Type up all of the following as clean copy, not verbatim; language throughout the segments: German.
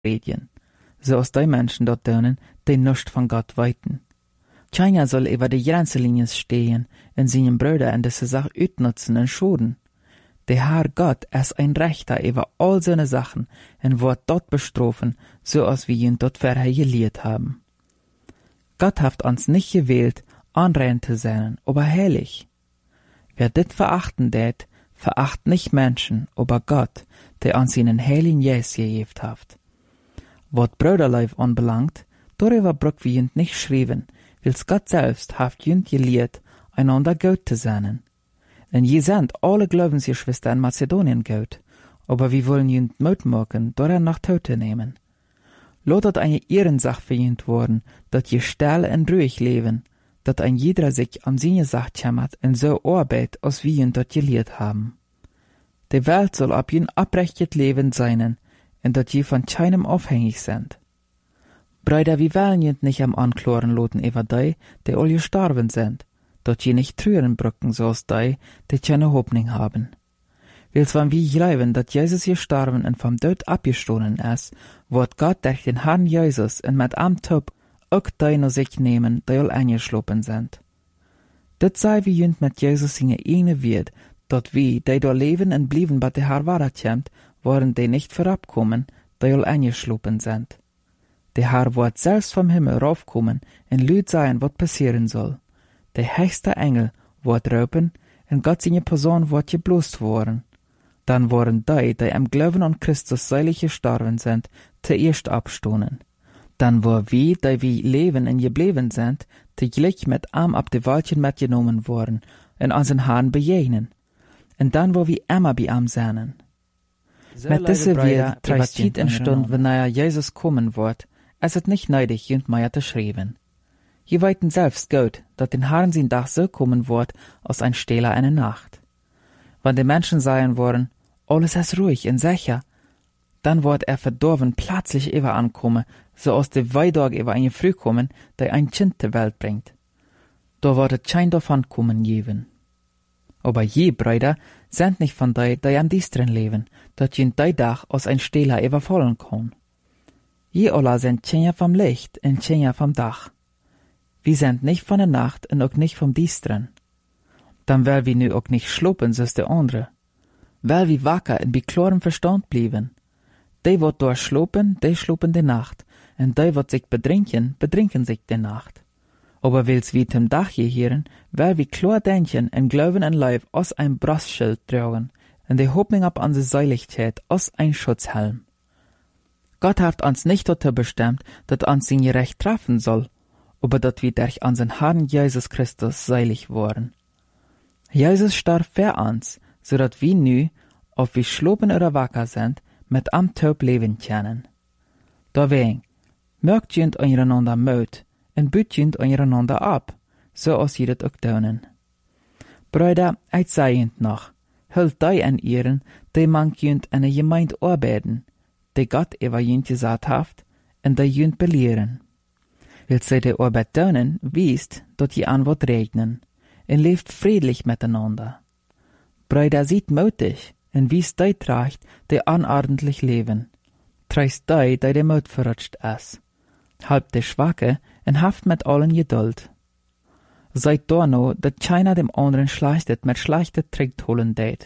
reden, so als die Menschen dort dönen, die nichts von Gott weiten. Keiner soll über die Grenzenlinien stehen und seinen Brüder in diese Sache utnutzen und schoden. Der Herr Gott ist ein Rechter über all seine Sachen und wird dort bestrafen, so als wir ihn dort vorher gelehrt haben. Gott hat uns nicht gewählt, anrein zu sein, aber heilig. Wer dit verachten tät, veracht nicht Menschen, aber Gott, der uns seinen heiligen Geist gegeben hat. Was Brüderleib anbelangt, darüber brück wir jünd nicht schreiben, wils Gott selbst haft jünd gelehrt, einander gut zu sein. Denn je sind alle Glaubensgeschwister in Mazedonien gut, aber wir wollen jünd Mut machen, daran nach Tote nehmen. Lotet eine Ehrensach für jünd worden, dat je still und ruhig leben, dat ein jeder sich am seine Sach kümmert und so arbeit, als wir jünd dort gelehrt haben. Die Welt soll ab jünd abrechtet Leben sein, und dat je von keinem abhängig sind. Brüder, wir wollen jünd nicht am Ankloren loten über die all gestorben sind, dat je nicht trüren brücken, so als die keine Hoffnung haben. Wils wenn wir glauben, dat Jesus gestorben und vom Tod abgestoßen ist, wird Gott durch den Herrn Jesus und mit am Tod auch die noch sich nehmen, die all eingeschlopen sind. Dat sei wie jünd mit Jesus seine eigene Wert, dat wir, die da leben und blieben bei der Herr wahrheitjämt, waren die nicht vorabkommen, die all eingeschlopen sind. Der Herr wird selbst vom Himmel raufkommen und lüd sein, was passieren soll. Der höchste Engel wird raupen und Gott seine Person wird geblost worden. Dann waren die am Glauben an Christus seilig gestorben sind, zuerst abstoßen. Dann war wir, die wir leben und geblieben sind, gleich mit ihm ab die Waldchen mitgenommen worden und unseren Herrn begegnen. Und dann war wir immer bei ihm sein. Mit dieser wir Zeit in Stund, wenn Jesus kommen wird, ist es nicht nötig, jünd mehr zu schreiben. Je weiten selbst gut, dat den Herrn sein Dach so kommen wird, als ein Stehler eine Nacht. Wenn die Menschen sagen wollen, alles ist ruhig und sicher, dann wird verdorben plötzlich über ankommen, so aus der Weidog über eine Früh kommen, die ein Kind zur Welt bringt. Da wird es kein davon kommen geben. Aber je Brüder sind nicht von die am Diestren leben, dat jünd die Dach aus ein Stehler überfallen kann. Je alle sind Tschenja vom Licht und Tschenja vom Dach. Wir sind nicht von der Nacht und auch nicht vom Diestren. Dann will wir nu auch nicht schlupen, so ist der andere. Weil wir wacker und bei klarem Verstand blieben. Die wird dort schlupen die Nacht, und die wird sich bedrinken sich die Nacht. Aber wils wir zum Dach gehieren, weil wir klar denken und glauben an Leib aus ein Brustschild tragen, und die Hoffnung ab unsere Seiligkeit aus ein Schutzhelm. Gott hat uns nicht dazu bestimmt, dass uns sein Gerecht treffen soll, aber dass wir durch unseren Herrn Jesus Christus seilig worden. Jesus starb für uns, so dass wir nu, ob wir schlopen oder wacker sind, mit am Tod leben können. Deswegen, mögt jünd einander Mut und büt jünd einander ab, so als ihr das auch tun. Brüder, ich sei jünd noch, hüllt die an ihren, die man jünd in der Gemeinde arbeiten, die Gott über jünd gesagt hat, und die jünd belehren. Will sie die Arbeit tun, wisst, dass die Antwort regnen, und lebt friedlich miteinander. Brüder, seid mutig, und wisst die tracht, die unordentlich leben. Treist die Mut verrutscht ist. Halbt die Schwache, und haft mit allen Geduld. Seid da no, dass keiner dem anderen schlechtet mit schlechte Trick holen tät.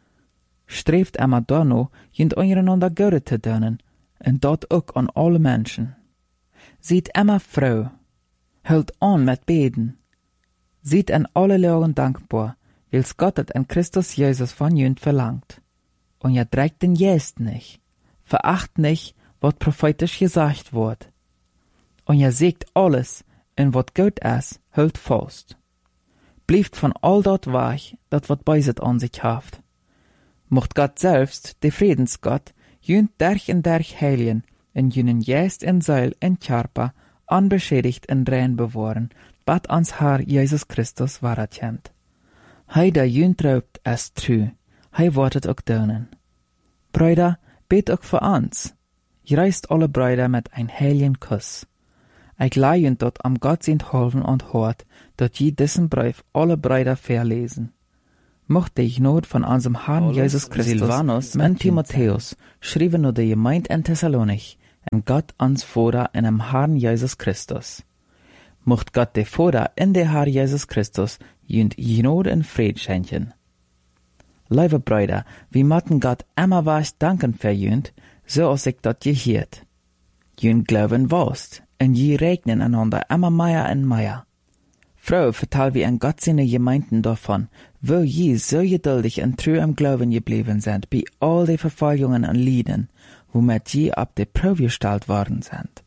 Strebt immer da no, jünd einander Gute zu tun, und dort auch an alle Menschen. Seid immer froh, hört an mit Beten. Seid an alle Lagen dankbar, wils Gott het in Christus Jesus von jünd verlangt. Und ihr trägt den Geist nicht, veracht nicht, was prophetisch gesagt wird. Und ihr seht alles, in wat gut ist, hält fast. Blieft von all dort weich, dat wat beiset an sich haft. Mocht Gott selbst, der Friedensgott, jünd derch und derch heiligen, in jünen Geist und Seil und Körper, unbeschädigt und rein bewahren, bat ans Herr Jesus Christus wahrheitjämt. Hei der jünd raubt es trü, hei wortet auch dönen. Brüder, bet auch für uns. Reist alle Brüder mit ein heiligen Kuss. Ich leih dort am Gott sind holven und hort, dat je diesen Brief alle Brüder verlesen. Mochte ich not von unserem Herrn Jesus Christus und Timotheus schrieben nur die Gemeinde in Thessalonich, en Gott ans Vader en em Herrn Jesus Christus. Mocht Gott de Vader in de Herr Jesus Christus jünd Gnade en Fried schenken. Lieve Brüder, wir mochten Gott immer was danken für jünd, so als ich dat je hiert. Jünd glauben wost, en je regnen einander immer mehr en mehr. Frau vertel wie en Gott seine Gemeinden davon, wo je so geduldig en treu im Glauben geblieben sind, bei all die Verfolgungen und Leiden, womit je ab de Probe gestellt worden sind.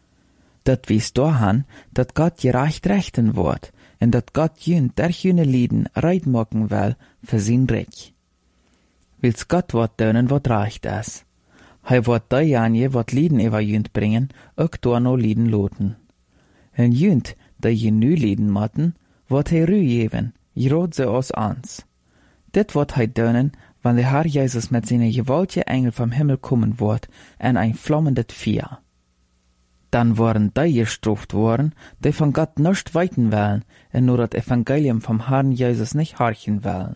Dat wies daran, dat Gott gerecht rechten wird, en dat Gott jünd durch jene Leiden reit machen will für sein Reich. Wils Gott wat doen wat recht is. Hij wordt diejenigen wat Leiden über jünd bringen, ook door no Leiden loten. En jünd, die je nu Leiden motten, wordt hij ruhe geven, groot zo als ons. Dit wordt hij doen, wann der Herr Jesus mit seinen gewaltigen Engel vom Himmel kommen wird, en ein flammendes Feuer. Dann worden die gestraft worden, die von Gott nicht weiten wollen, en nur das Evangelium vom Herrn Jesus nicht horchen wollen.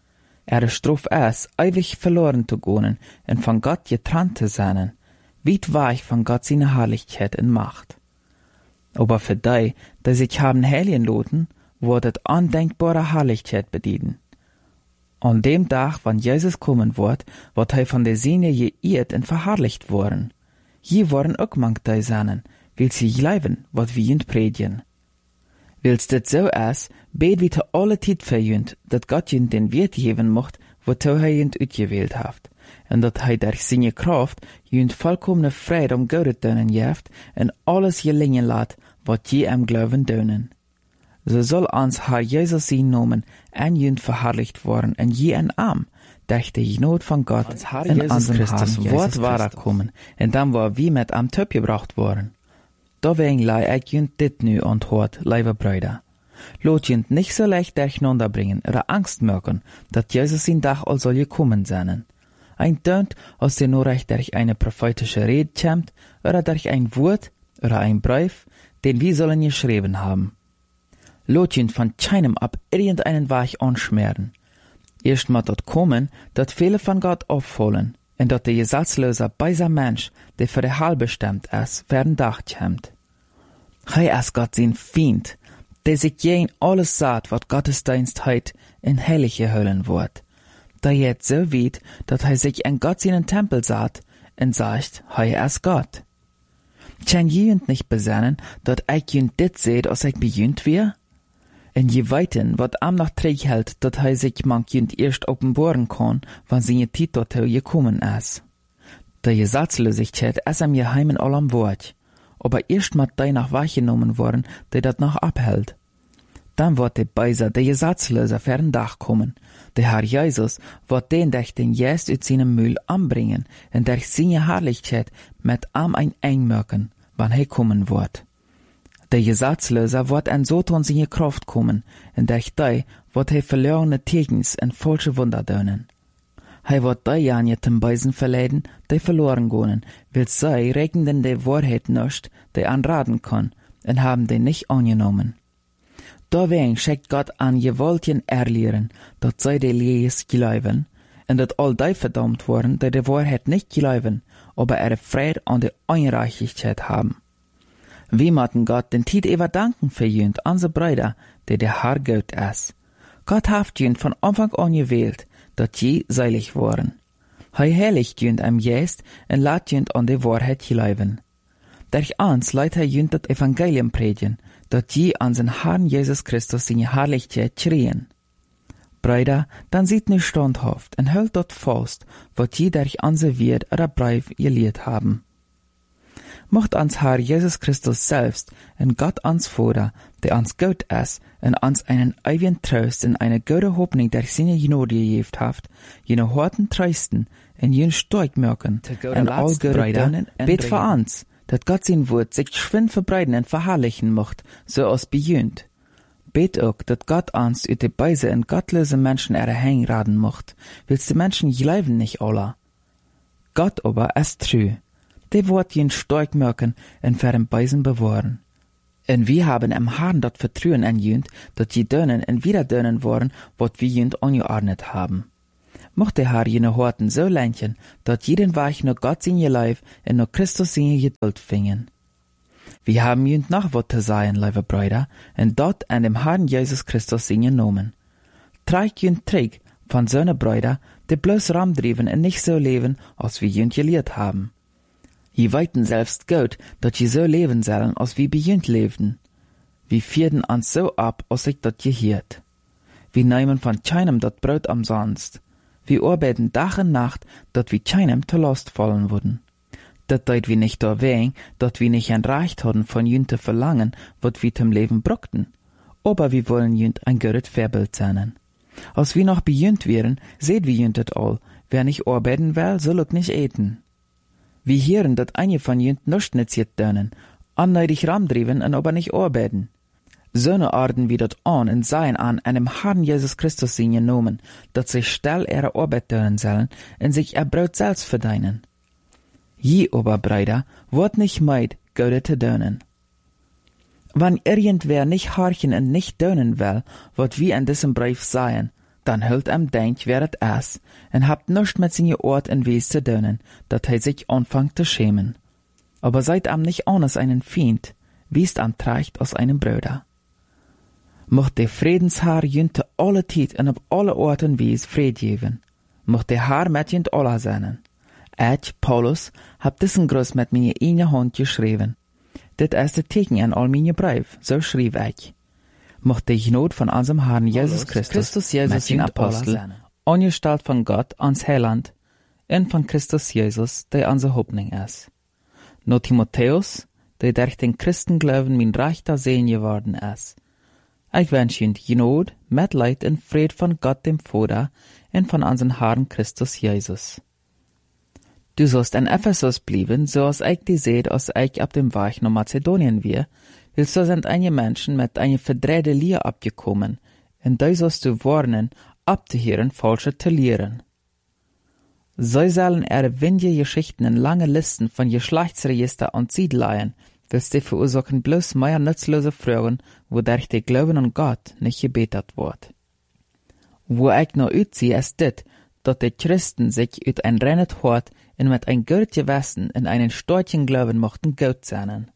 Straf es, ewig verloren zu gehen und von Gott getrennt zu sein, weit weg von Gott seine Herrlichkeit und Macht. Aber für die sich haben heilen lassen, wird es undenkbare Herrlichkeit bedienen. An dem Tag, wann Jesus kommen wird er von der Seine geehrt und verherrlicht worden. Je worden auch manch die sein, weil sie glauben, was wir jünd predigen. Wils dit so is, bet wie te alle tijd für jünd, dat Gott jünd den Wert geben mocht, wozu hij jünd uitgewählt haft, en dat hij durch seine Kraft jünd vollkommene Freude Gott doen jeft, en alles gelingen laat, wat je am Glauben doen. So soll ons Herr Jesus sein Namen en jünd verherrlicht worden, en je en am, durch die Gnade von Gott in unserem Christus Wort wahrer kommen, en dan war wie mit am Töp gebracht worden. Deswegen lei ich jünd dit nu antwoord, lieve Brüder. Lot jünd nicht so leicht durcheinander bringen oder Angst merken, dat Jesus in Dach all soll gekommen sein. Ein tönt, als der nur recht durch eine prophetische Rede kommt, oder durch ein Wort oder ein Brief, den wir sollen geschrieben haben. Lot jünd von keinem ab irgendeinen Weg anschmieren. Erst mal dort kommen, dat viele von Gott auffallen, en dat der Gesetzloser beiser Mensch, der für der Heil bestimmt ist, werden Dach kommt. Hij ist Gott sein Feind, der sich jen alles sagt, was Gottesdienst heut in Heilige hüllen wird. Der jetzt so weit, dass hij sich in Gott seinen Tempel sagt und sagt, hij ist Gott. Kann jünd nicht besennen, dass ich jünd dit seht, als ich bejünd wir? En je weiten, wat am noch träg hält, dass hij sich manch jünd erst offenbaren kann, wann seine Zeit dorthin gekommen ist. Der Gesetzlosigkeit ist am Geheimen allem Wort, aber erst mal die noch wahrgenommen worden, die dat noch abhält. Dann wird der Beiser, der Gesetzloser, für ein Dach kommen. Der Herr Jesus wird den durch den Geist aus seinem Müll anbringen und durch seine Herrlichkeit mit am ein Engmöcken, wann er kommen wird. Der Gesetzloser wird an Soton seine Kraft kommen, und durch die wird er verlorene Tegens und falsche Wunder dönen. Hij wird diejenigen zum Beisen verleiden, die verloren gehen, weil sie regnen die Wahrheit nicht, die anraten kann, und haben die nicht angenommen. Deswegen schickt Gott an gewaltigen Erlehren, dass sie die Lehres glauben, und dass all die verdammt worden, die die Wahrheit nicht glauben, aber ihre Freude an der Ungerechtigkeit haben. Wir möchten Gott den Tid danken für jünd, unsere Brüder, die der Herr Gott ist. Gott hat jünd von Anfang an gewählt, dass je seilig waren. Hij heiligt jünd am Geist und lässt jünd an die Wahrheit glauben. Durch uns lässt hij jünd das Evangelium predigen, dass je an den Herrn Jesus Christus seine Herrlichkeit schreien. Brüder, dann seid nicht standhaft und hält dort fast, was je durch unser Wort oder Brief gelehrt haben. Mocht uns Herr Jesus Christus selbst und Gott uns Vater, der uns gut ist und uns einen ewigen Trost und eine gute Hoffnung durch seine Gnade gegeben hat, jene Horten trösten und jene stark merken und all Brüder, bet für uns, dass Gott sein Wort sich geschwind verbreiten und verherrlichen mocht, so als bejünd. Bet auch, dass Gott uns über die beise und gottlose Menschen erhängen raten mocht, weil die Menschen glauben nicht alle. Gott aber ist treu. Der wird ihn stark merken und für den Beisen bewahren. Und wir haben im Herrn dort Vertrauen an jünd, dass die dönen und wieder dönen worden, was wir jünd angeordnet haben. mocht de haar jene Horten so lenchen, dat jeden Weich nur Gott in je Leib en nur Christus in je Geduld fingen. Wir haben jünd noch wat zu sagen, liebe Brüder, en dort an dem Herrn Jesus Christus in je Nomen. Treig jünd träg von seine Brüder, die bloß ramdriven en nicht so leben, als wir jünd gelehrt haben. Je weiten selbst gut, dat je so leben sollen, als wie bei jünd lebten. Wir vierden ans so ab, als ich dat je hiert. Wir nehmen von keinem dat Brot umsonst. Wir arbeiten Tag und Nacht, dat wir keinem zur Last fallen würden. Dat deut wir nicht erwähnen, dat wir nicht ein Recht hatten, von jünd zu verlangen, wat wir zum Leben brauchten. Aber wir wollen jünd ein gutes Vorbild sein. Als wir noch bei jünd wären, seht wir jünd et all. Wer nicht arbeiten will, soll auch nicht eten. Wir hören, dat einige von jünd nicht nütziert dönen, anneidig ramdriven und aber nicht arbeiten. Söhne arden wie dat an und seien an einem Herrn Jesus Christus sind genommen, dat sich stell ihre Arbeit dönen sollen und sich ihr Brot selbst verdienen. Je aber, Brüder, wort nicht meid, Gode zu dönen. Wenn irgendwer nicht horchen und nicht dönen will, wat wir in diesem Brief seien, dann hüllt denkt, wer et es, und habt nischt mit seine Ort und Wes zu dönen, dat sich anfangt zu schämen. Aber seid nicht anders einen Feind, wiest treicht aus einem Bruder. Mocht der Friedensherr jünt alle Tijd en op alle Orten Wes Fried geben. Mocht der Herr mit jünt alle sein. Ich, Paulus, hab diesen Gruß mit meine eine Hand geschrieben. Dit ist der Teken in all meine Brief, so schrieb ich. Mocht der Gnade von unserem Herrn Jesus Christus Jesus den Apostel, angestalt von Gott ans Heiland, und von Christus Jesus, der unsere Hoffnung ist. No Timotheus, der durch den Christenglauben mein rechter Sehen geworden ist. Ich wünsche Ihnen Gnade, Mitleid und Fried von Gott dem Vater und von unserem Herrn Christus Jesus. Du sollst in Ephesus bleiben, so als ich die seht, als ich ab dem Weg nach Mazedonien wir, weil so sind einige Menschen mit einer verdrehte Lehre abgekommen, und da sollst du warnen, abzuhören, falsche zu lehren. So sollen windige Geschichten in lange Listen von Geschlechtsregister und Siedleien, willst die verursachen bloß mehr nutzlose Fragen, wodurch der Glauben an Gott nicht gebetet wird. Wo ich noch utziehe, ist dit, dass die Christen sich ut ein rennet Hort und mit ein gut Gewissen in einen starken Glauben mochten gut sein.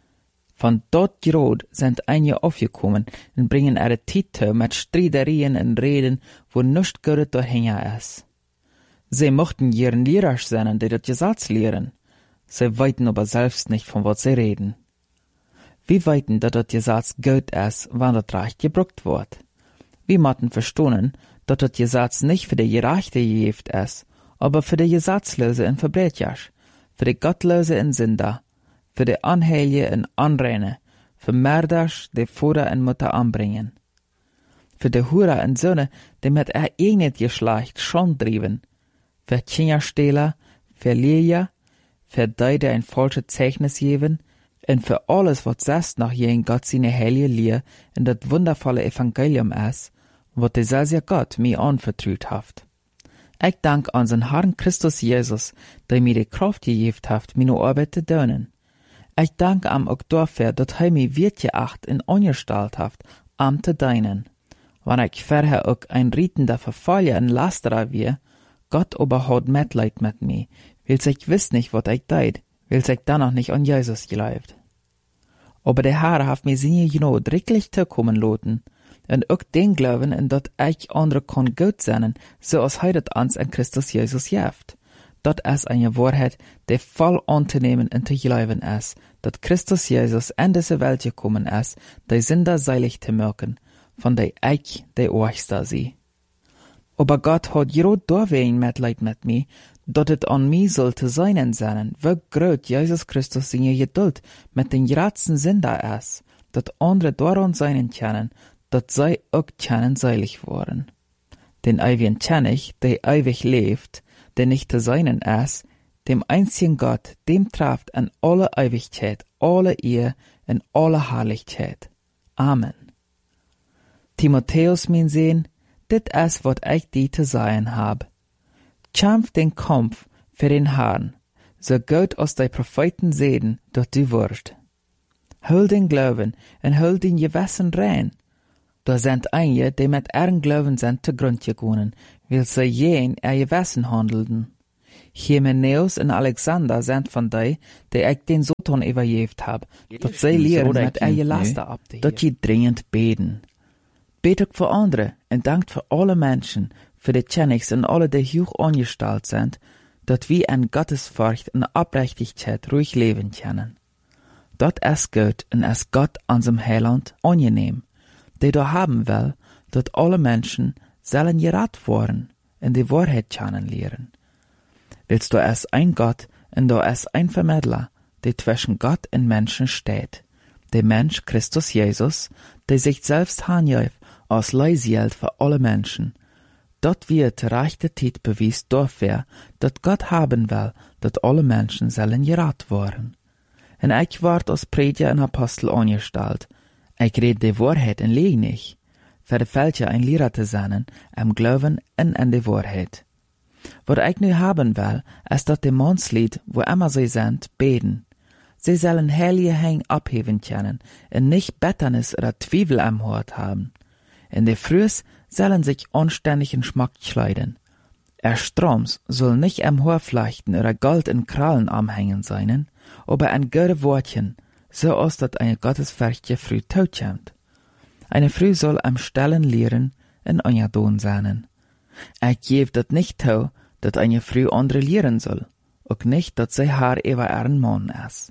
Von dort gerot sind einige aufgekommen und bringen ihre Titel mit Streiterien und Reden, wo nicht gut dahinter ist. Sie mochten ihren Lehrer sein, die das Gesetz lehren. Sie weiten aber selbst nicht, von was sie reden. Wir weiten, dass das Gesetz gut ist, wann das Recht gebraucht wird. Wir mochten verstehen, dass das Gesetz nicht für die Gerechte gegeben ist, aber für die Gesetzlose und Verbrecher, für die Gottlose und Sünder, für die Anheilige und Anreine, für Mörder, die Vater und Mutter anbringen, für die Hurer und Söhne, die mit ihr eigenes Geschlecht schon trieben, für Kinderstehler, für Lehrer, für die ein falsches Zeichnis geben, und für alles, was selbst nach jenen Gott seine heilige Lehre in das wundervolle Evangelium ist, was der selber Gott mir anvertraut hat. Ich danke unseren Herrn Christus Jesus, der mir die Kraft gegeben hat, meine Arbeit zu tun. Ich danke ihm auch dafür, dass er mir wirklich acht und angestellt hat, am zu dienen. Wenn ich vorher auch ein rietender Verfaller und Lasterer war, Gott aber hat Mitleid mit mir, weil ich wiss nicht, was ich tät, weil ich dann noch nicht an Jesus geglaubt. Aber der Herr hat mir seine Gnade wirklich zukommen lassen, und auch den Glauben, in dat ich andere kann gut sein, so als er das uns in Christus Jesus gibt. Dat ist eine Wahrheit, die voll anzunehmen und zu glauben ist, dat Christus Jesus in diese Welt gekommen ist, die Sünder seilig zu machen, von der ich der Ohrster sie. Aber Gott hat gerade deswegen Mitleid mit mir, dat es an mir sollte sein sein, wie groß Jesus Christus seine Geduld mit den gratzen Sünder ist, dat andere daran sein können, dat sei auch kennen seilig worden. Den ewigen König, der ewig lebt, der nicht zu seinen ist, dem einzigen Gott, dem trifft an alle Ewigkeit, alle Ehre und alle Herrlichkeit. Amen. Timotheus, mein Sohn, dit ist, wat ich dir zu sagen hab. Kämpf den Kampf für den Herrn, so gut als die Propheten sehen, dass du wirst. Hol den Glauben und hol den Gewissen rein. Da sind einige, die mit ihren Glauben sind zugrund gegangen, wil ze jeen je wessen handelden. Hymenaeus en Alexander zijn van die ik den Soton überjeeft heb, dat zij leren met je lasten ab, dat je dringend beten. Bet ook voor anderen en dankt voor alle mensen, voor de Tjenigs en alle die hoog ongesteld zijn, dat wie en Gottesfurcht en Oprechtigkeit ruhig leven können. Dat is gut en is Gott unserem Heiland angenehm, die da haben will, dat alle Menschen sollen gerat worden en die Wahrheit kennenlernen. Willst du es ein Gott en da es ein Vermittler, der zwischen Gott und Menschen steht, der Mensch Christus Jesus, der sich selbst hanjäuft als Leihsield für alle Menschen. Dat wird der rechte Zeit bewies dafür, dat Gott haben will, dat alle Menschen sollen gerat worden. En ich ward als Prediger en Apostel angestellt. Ich red die Wahrheit en lieg nicht. Für die Fälscher ein Lehrer zu sein, am Glauben en an die Wahrheit. Was ich nu haben will, ist dat die Mannslied, wo immer sie sind, beten. Sie sollen heilige Hänge abheben können, und nicht Betternis oder Zweifel am Hort haben. In die Frühs sollen sich anständigen Schmack kleiden. Stroms soll nicht am Haar flechten oder Gold in Krallen amhängen seinen, aber ein gute Wortchen, so als dat eine Gottesfurchtje früh totkommt. Eine Früh soll am Stellen lehren en ongedaan sein. Ich geb dat nicht tau, dat eine Früh andere lehren soll, auch nicht, dat sie haar über ihren Mann ist.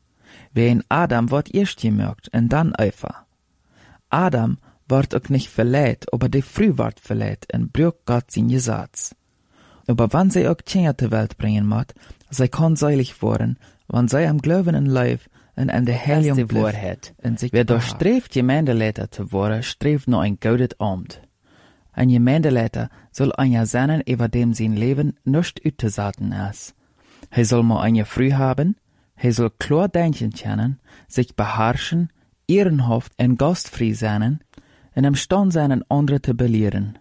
Wie in Adam wird erst gemerkt en dann Eva. Adam wird auch nicht verleiht, aber die Früh wird verleiht en brücht Gott sein Gesetz. Aber wann sie auch Kinder zur Welt bringen muss, sie kann seilig worden, wann sie am Glauben in Leib und an der Heiligung Wahrheit. Wer da streeft, Gemeindeleiter zu worden, streeft nur ein gutes Amt. Ein Gemeindeleiter soll einer sein, über dem sein Leben nicht utzusaten ist. Er soll mal eine Früh haben, er soll klar denken können, sich beherrschen, ehrenhaft und gastfrei sein, und imstand sein, andere zu belehren.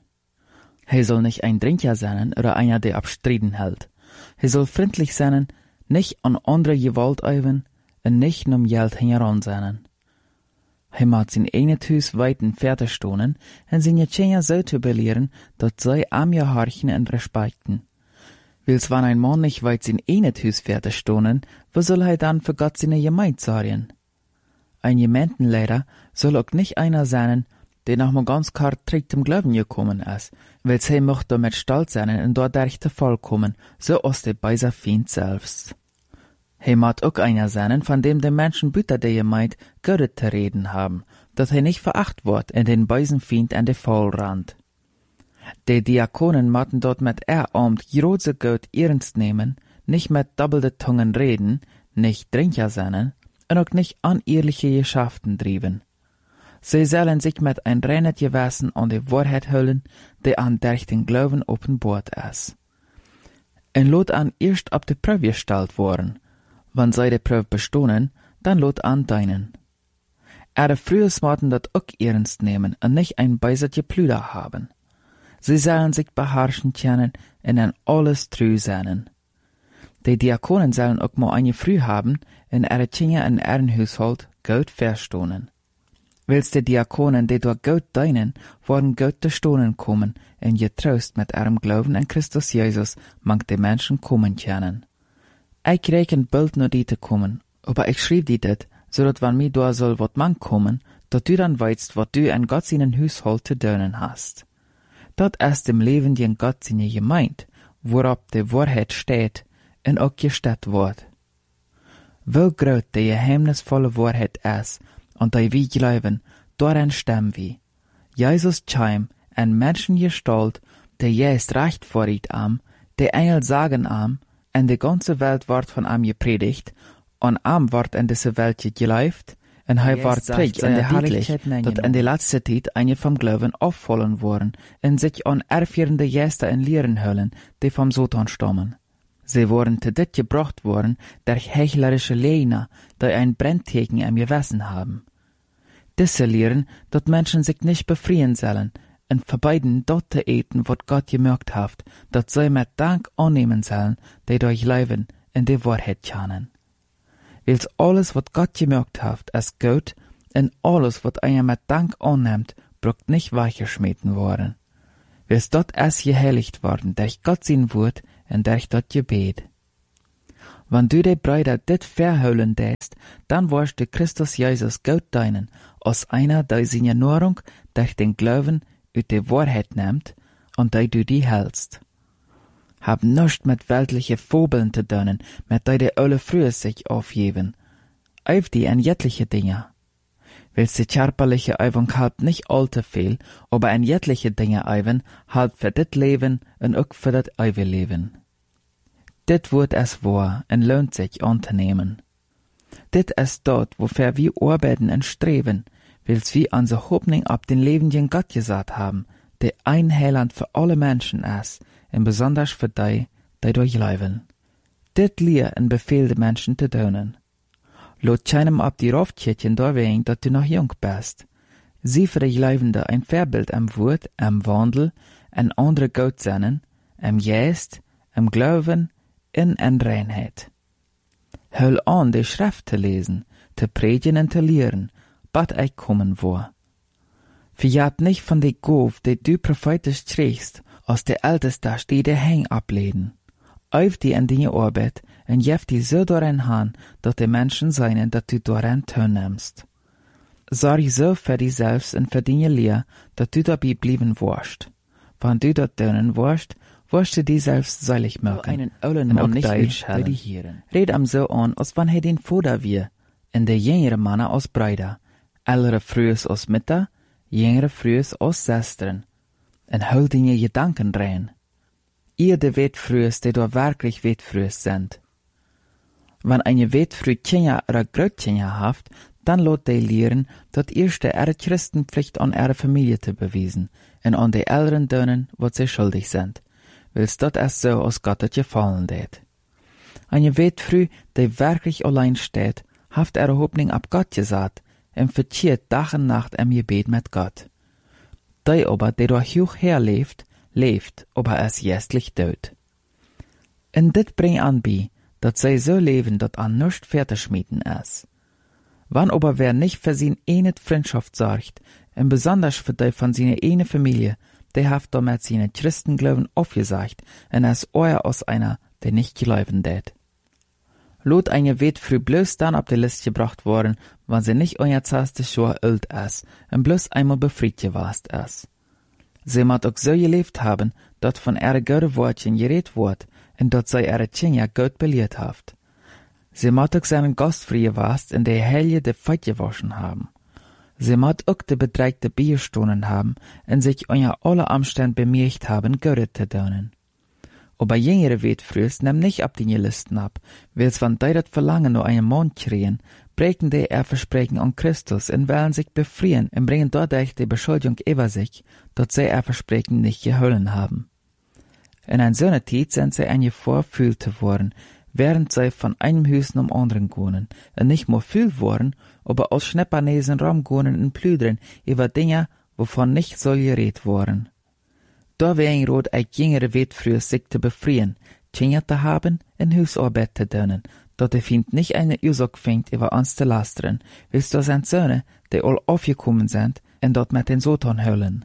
Er soll nicht ein Trinker sein oder einer, der abstriden hält. Er soll freundlich sein, nicht an andere Gewalt üben und nicht um Geld heran sein. Er mag sein eigenes Haus weiten fertig stonen und seine Kinder so zu belehren, dass sie am ihr horchen und respekten. Wils wann ein Mann nicht weit sein eigenes Haus fertig stonen, wo soll er dann für Gott seine Gemeinde sorgen? Ein Gemeindenleiter soll auch nicht einer sein, der noch mal ganz klar trägt zum Glauben gekommen ist, weil sie mocht damit stolz sein und dort durch den Fall kommen, so als der beiser Feind selbst. Er mag auch einer sein, von dem die Menschen bitte der Gemeinde Gott zu reden haben, dass er nicht veracht wird in den beisen Feind an der Fall rand. Die Diakonen machten dort mit Amt große Gott ernst nehmen, nicht mit doppelte Tungen reden, nicht Trinker sein und auch nicht unehrliche Geschäften trieben. Sie sollen sich mit ein reines Gewissen an die Wahrheit hüllen, die an durch den Glauben offenbart ist. Und lot an erst ab die Prüfe gestellt worden. Wenn sie die Prüfe bestohnen, dann lot an deinen. Die frühes mochten dat auch ernst nehmen und nicht ein beisertje Plüder haben. Sie sollen sich beherrschen können und an alles treu sein. Die Diakonen sollen auch mal eine Früh haben und ihre Kinder in ihren Haushalt gut verstohnen. Willst die Diakonen, die durch Gott dienen, worden Gott zu stohnen kommen, und getrost mit ihrem Glauben an Christus Jesus mag die Menschen kommen können. Ich rechne bald nur die zu kommen, aber ich schrieb die dit, so dat wann mir da soll wat man kommen, dat du dann weißt, wat du an Gott seinen Haushalt zu dienen hast. Dat ist dem Leben den Gott seine Gemeinde, worauf die Wahrheit steht, und auch gestellt wird. Wo groß die geheimnisvolle Wahrheit ist, und die wir glauben, daran stemmen wir. Jesus kam in Menschengestalt, der jest recht vor ihm am, die Engel sagen am, und die ganze Welt wird von ihm gepredigt, und am wird in diese Welt geläuft, und er wird prägt in der Herrlichkeit, dass in der letzten Zeit eine vom Glauben auffallen worden, und sich an erführende Gäste in Lehren hüllen, die vom Satan stammen. Sie wurden zu dit gebracht worden durch heuchlerische Lehner, die ein Brenntheken im Gewissen haben. Diese lehren, dass Menschen sich nicht befreien sollen, und verbeiden dort zu eten, was Gott gemerkt hat, dass sie mit Dank annehmen sollen, die durch Leben in die Wahrheit kennen. Weil alles, was Gott gemerkt hat, ist gut, und alles, was einer mit Dank annimmt, braucht nicht weichgeschmeten worden. Willst dort erst geheiligt worden, durch Gott sein Wort und durch dort Gebet. Wenn du die Brüder dit verhüllen däst, dann wirst du Christus Jesus Gott deinen, als einer, der seine Nahrung durch den Glauben ut die Wahrheit nimmt und der du die hältst. Hab nichts mit weltliche Fabeln zu tun, mit der die alle früher sich aufgeben. Auf die an jettliche Dinge. Willst die körperliche Übung halt nicht allzu viel, aber an jettliche Dinge üben, halt für dit Leben und auch für das ewige Leben. Dit wird es wahr und lohnt sich anzunehmen. Dit ist dort, wofür wir arbeiten und streben, wills wir unsere Hoffnung ab den lebenden Gott gesagt haben, der ein Heiland für alle Menschen ist, und besonders für die, die durchleben. Dit lehr und befehl die Menschen zu tun. Lot keinem ab die Raufkirchen durchwehen, dass du noch jung bist. Sie für die Leibende ein Vorbild am Wort, am Wandel, an andere Gott sennen, am Geist, am Glauben, in Reinheit. Hör an, die Schrift zu lesen, zu predigen und zu lehren, bat ich kommen vor. Verjat nicht von der Gauf, die du prophetisch kriegst, aus der Älteste die der Häng ableden. Auf die in deine Arbeit und jef die so darin han, dass die Menschen seien, dass du daran teilnimmst. Sorg so für dich selbst und für deine Lehr, dass du dabei bleiben wirst. Wenn du dort tun wirst, wirst du dich selbst seilig machen. Einen ollen und Mann auch nicht dich mitschallen. Red am so an, als wann den Vater wir, und der jüngere Mann aus Brüder, ältere frühes aus Mütter, jüngere frühes aus Schwestern, und hol deine Gedanken rein. Ihr de Wetfrühes, die da wirklich Wetfrühes sind. Wenn eine Wetfrüh Kinder oder Großkinder haft, dann lot die lehren, dat erste ihre Christenpflicht an ihre Familie zu bewiesen, und an die Älteren dönen, wat sie schuldig sind, wils dat erst so aus Gott het gefallen det. Eine Wetfrüh, die wirklich allein steht, haft ihre Hoffnung ab Gott gesagt, und verziert Tag und Nacht im Gebet mit Gott. Die aber, die durch hoch her lebt, aber es jästlich död. Und dit bring an bei, dat sie so leben, dat an nichts fertig schmieden ist. Wann aber wer nicht für sin eine Freundschaft sorgt, und besonders für die von seiner eine Familie, der haft damit seine Christenglauben aufgesagt, und es euer aus einer, der nicht glauben det. Lot eine Wetfrüh bloß dann auf die Liste gebracht worden, wann sie nicht euer 20 Jahre alt ist, und bloß einmal befreit gewast ist. Sie mat auch so gelebt haben, dat von ihre gute Wortchen geredet wird, und dat sie ihre Kinder gut belehrt haft. Sie mat auch seinen Gastfrei gewast, in der Helge de Feit gewaschen haben. Sie mat auch de bedreigte Bierstunden haben, und sich euer alle Umstände bemerkt haben, Gott zu tun. Aber jüngere Wetfrühs nehmen nicht ab die Listen ab, wils van die dat Verlangen nur einen Mann kriegen, brechen die ihr Versprechen an Christus und wollen sich befreien und bringen dadurch die Beschuldigung über sich, dass sie ihr Versprechen nicht gehalten haben. In einer solchen Zeit sind sie eine Vorfühlte worden, während sie von einem Hüsen am anderen gehen, und nicht nur viel worden, aber aus Schneppernesen rumgehen und plüdern über Dinge, wovon nicht soll geredet worden. Da wären rot ein jüngere Wetfrüh sich zu befreien, Kinder zu haben und Hausarbeit zu tun, dat der Feind nicht eine Ursache fängt, über uns zu lastern, willst du sind Söhne, die all aufgekommen sind, und dort mit den Satan höllen.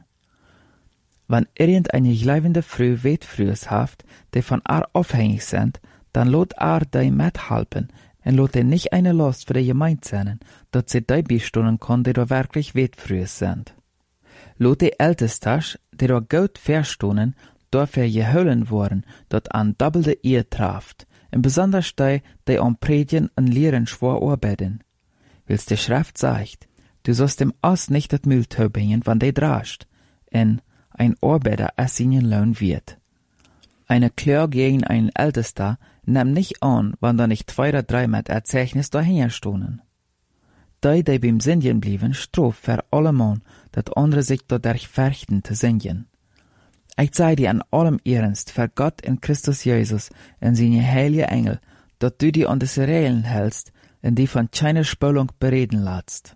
Wenn irgendeine gleibende Früh Wetfrühs haft, die von ar abhängig sind, dann lot ar die mithalten, und lot die nicht eine Last für die Gemeinde sein, dat sie die bestunden kann, die da wirklich Wetfrühs sind. Lot die Ältestas, die da gut verstunden, dafür gehöllen worden, dat an doppelte Ehe traft, und besonders die am Predigen und Lehren schwor arbeiten. Wils die Schrift sagt, du sollst dem Ass nicht das Müll bringen, wann die drascht, und ein Arbeiter es seinen Lohn wird. Eine Klär gegen einen Ältester nimmt nicht an, wann da nicht 2 oder 3 mit Erzeichnis dahinter stohnen. Die beim Singen blieben, strof für alle Mann, dat andere sich dadurch fürchten zu singen. Ich sei dir an allem Ernst für Gott in Christus Jesus und seine heilige Engel, dat du die an des Regeln hältst und die von keiner Spülung bereden lässt.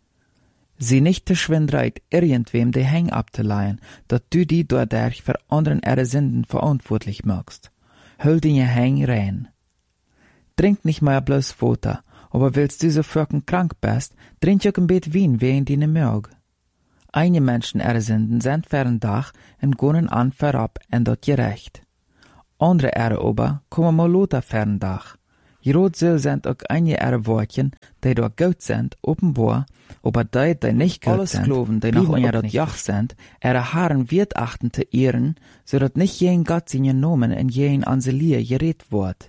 Sie nicht der Schwindreit, irgendwem die Häng abzuleihen, dat du die dadurch für anderen ihre Sünden verantwortlich machst. Hol deine Häng rein. Trink nicht mehr bloß Futter, aber willst du so fürken krank bist, trink auch ein Bett Wein wegen deine Mög. Einige Menschen erzinden sind für een dag en gonen an verab en dat gerecht. Andere ober komen mal later für een dag. Jerot so sind auch einige Wortchen, die dort gut sind, offenbar, aber die nicht gut sind, Skloven, die noch unter dort Jach sind, Haaren wird achten zu ehren, so dass nicht jeden Gott seinen Namen in jeden Anselier geredet wird.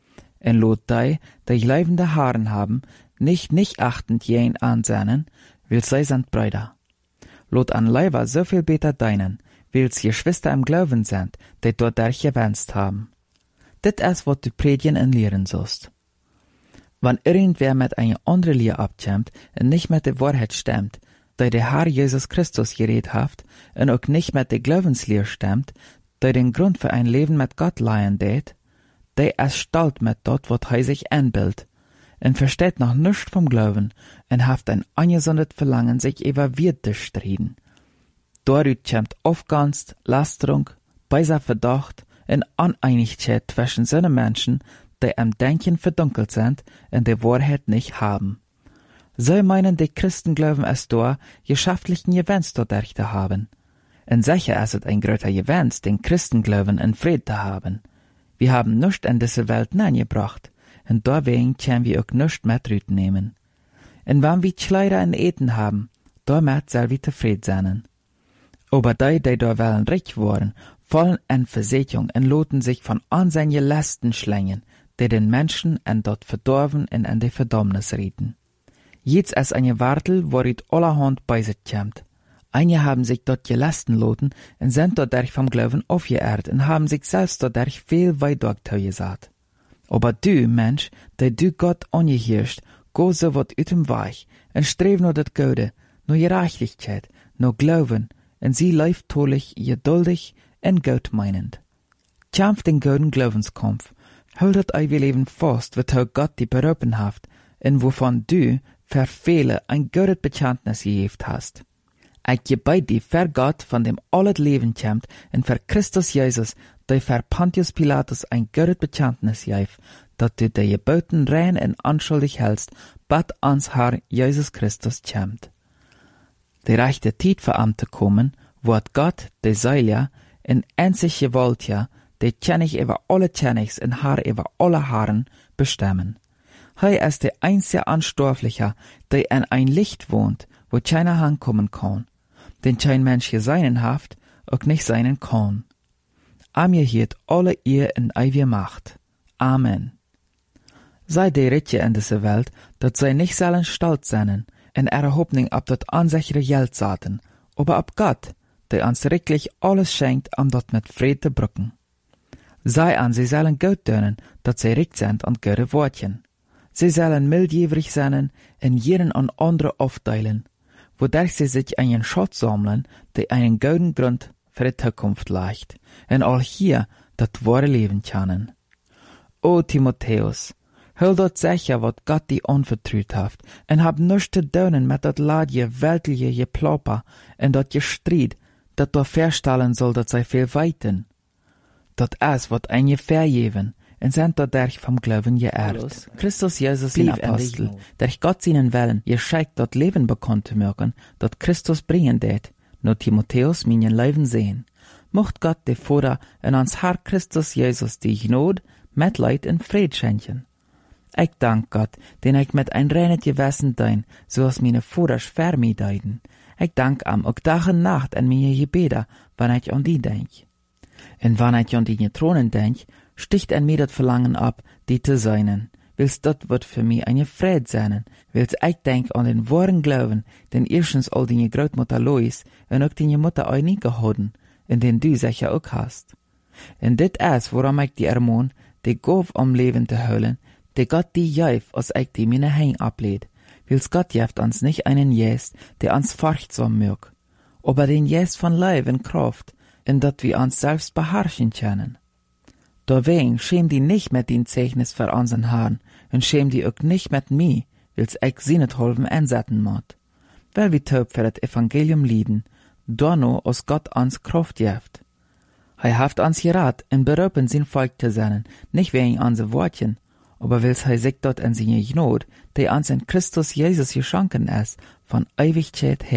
En lot die leibende Haaren haben, nicht achtend jeden ansehnen, will sie sind Brüder. Lot an Leiber so viel beter deinen, weil sie Geschwister im Glauben sind, die dort gewünscht haben. Dit is wat du predigen en lehren sollst. Wann irgendwer mit einer anderen Lehre abkommt und nicht mit der Wahrheit stimmt, die der Herr Jesus Christus geredet hat, und auch nicht mit der Glaubenslehre stimmt, die den Grund für ein Leben mit Gott leihen tät, die ist stolz mit dort, was er sich einbildet, und versteht noch nichts vom Glauben, und hat ein ungesundes Verlangen, sich über Wirt zu streiten. Dadurch kommt Aufganst, Lasterung, beiser Verdacht, en Uneinigkeit zwischen seinen Menschen, die am Denken verdunkelt sind und die Wahrheit nicht haben. Sie meinen, die Christen glauben es da, geschäftlichen Gewinns dadurch zu haben. Und sicher ist es ein größer Gewinns, den Christen glauben, in Frieden zu haben. Wir haben nichts in diese Welt hineingebracht, und deswegen können wir auch nichts mit nehmen. Und wenn wir Kleider und Eten haben, damit soll wir zufrieden sein. Aber die da wollen reich worden, vollen en Versicherung und loten sich von ansehnliche Lasten schlängen, die den Menschen en dort verdorven und an die Verdammnis rieten. Jetzt ist eine Wartel, worit allerhand bei sich kommt. Einige haben sich dort gelasten loten und sind dadurch vom Glauben aufgeehrt und haben sich selbst dadurch viel weit durchgesagt. Aber du, Mensch, der du Gott angehörst, go so wat ut dem Weich und streb nur das Gute, nur Gerechtigkeit, nur Glauben, und sie läuft tolich, geduldig, en Gott meinend. Kämpf den guten Glaubenskampf, haltet euer Leben fast, wat Gott die berufen haft, en wovon du für viele ein gutes Bekenntnis gegeben hast. Ich gebe dir für Gott, von dem alles Leben kommt, und für Christus Jesus, der für Pontius Pilatus ein gutes Bekenntnis gegeben, dass du die Geboten rein und anschuldig hältst, bis ans Herr Jesus Christus kommt. Die rechte Zeit für Amte kommen, wird Gott, der Seiler, in einzig gewollt ja, der König über alle Königs und Herr über alle Herren bestimmen. Er ist der einzige Anstoffliche, der in ein Licht wohnt, wo keiner hinkommen kann, den kein Mensch seinen haft, auch nicht seinen kann. Mir hielt alle ihr in ewige Macht. Amen. Sei der Ritje in dieser Welt, dat sei nicht sollen stolz sein, in ihrer Hoffnung ab dat ansichere Geld saten, aber ab Gott, der uns wirklich alles schenkt, dort mit Friede brücken. Sei an, sie sollen gut tun, dat sie recht sind an gute Wortchen. Sie sollen mildjährig sein, in jeden an andere aufteilen, wodurch sie sich einen Schatz sammeln, der einen guten Grund für die Zukunft legt, und all hier das wahre Leben können. O Timotheus, hol dort sicher, wat Gott die anvertraut hat, und hab nichts zu tun mit dat ladje weltliche Geplauper und dat Gestreit, dat du verstellen soll, dat sei viel weiten. Dat is wat ein je vergeven, und sind dadurch vom Glauben geehrt. Christus Jesus den Apostel, durch Gott seinen Willen, ihr scheikt dort Leben bekannt zu mögen, dat Christus bringen det, nur Timotheus meinen Leben sehen. Mocht Gott de Vater in uns Herr Christus Jesus die Gnade, Mitleid und Fried schenken. Ich dank Gott, den ich mit ein reines Gewissen dein, so als meine Vater schwer mir deiden. Ich dank am auch Tag und Nacht an meine Gebete, wenn ich an die denk. Und wenn ich an die Thronen denk, sticht an mir das Verlangen ab, die zu seinen. Willst dort wird für mich eine Fried sein, willst ich denk an den wahren Glauben, den erstens all die Großmutter Lois und auch die Mutter Eunike hatten, in den du sicher auch hast. Und dit ist, woran ich die ermahn, die Gauf am Leben zu holen, die Gott die jäf, als ich die meine Hein ablehnt. Willst Gott jäft uns nicht einen Jäst, der uns furchtsam mög, aber den Jäst von Leib und Kraft, in dat wir uns selbst beherrschen können. Deswegen schäm die nicht mit den Zeichnis für unseren Herrn und schäm die auch nicht mit mir, willst ich sie nicht helfen einsetzen mod. Weil wir taub für das Evangelium lieben, donno aus Gott uns Kraft jäft. Haft uns gerat, in berufen sein Volk zu sein, nicht wegen unsere Wortchen, aber will's sich dort in seine Gnade, die uns in Christus Jesus geschenken ist, von Ewigkeit her,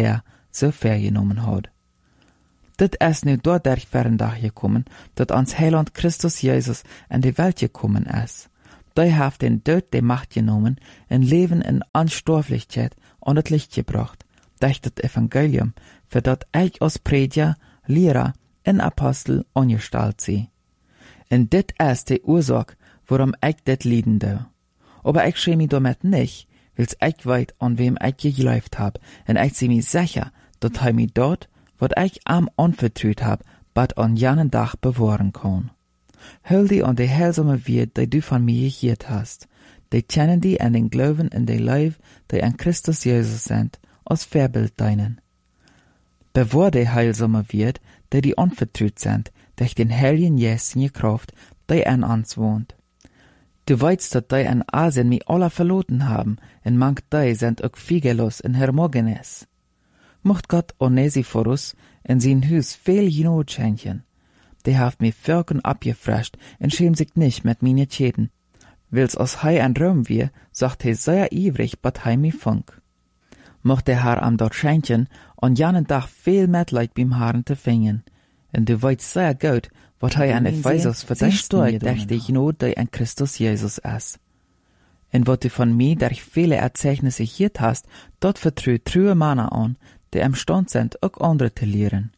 so vergenommen hat. Dit is nu dadurch verendag gekommen, dat ons Heiland Christus Jesus in die Welt gekommen is. Die heeft den Dood de Macht genomen en Leben in Anstorflichkeit an het Licht gebracht, durch das Evangelium, für dat ich als Prediger, Lehrer en Apostel angestalt sie. En dit is die Ursache, warum ich dit lieden doe. Aber ich schäme mich damit nicht, weil's ich weit an wem ich geglaubt hab, en ich sie mich sicher, dat hij mich dort, wat ich am anvertraut hab, bad an janen Dach bewahren kann. Hul die an die heilsame Wert, die du von mir gehiert hast. Die kennen die an den Glauben in die Leib, die an Christus Jesus sind, als Vorbild deinen. Bewahr die heilsame Wert, die anvertraut sind, durch den Heiligen Geist in je Kraft, die an uns wohnt. Du weißt, dass die an Asien mich alle verloren haben, und manch die sind auch fiegelos in Hermogenes. Mocht Gott Onesiphorus in sein Haus viel Genot schenken. Die haft mich Völkern abgefrescht und schämt sich nicht mit meine Schäden. Weil's aus Hei an Rom wir, sagt he sehr ivrig, bat hei mi funk. Mocht der Herr am dort schenken, und janen Dach viel Mitleid beim Haaren te fingen. Und du weißt sehr gut, wat hei an Ephesus verdienst durch die Genot, die an Christus Jesus ist. Und wat du von mir durch viele Erzeugnisse hiert hast, dort vertrüht true Männer an, die imstand sind, auch andere zu lehren.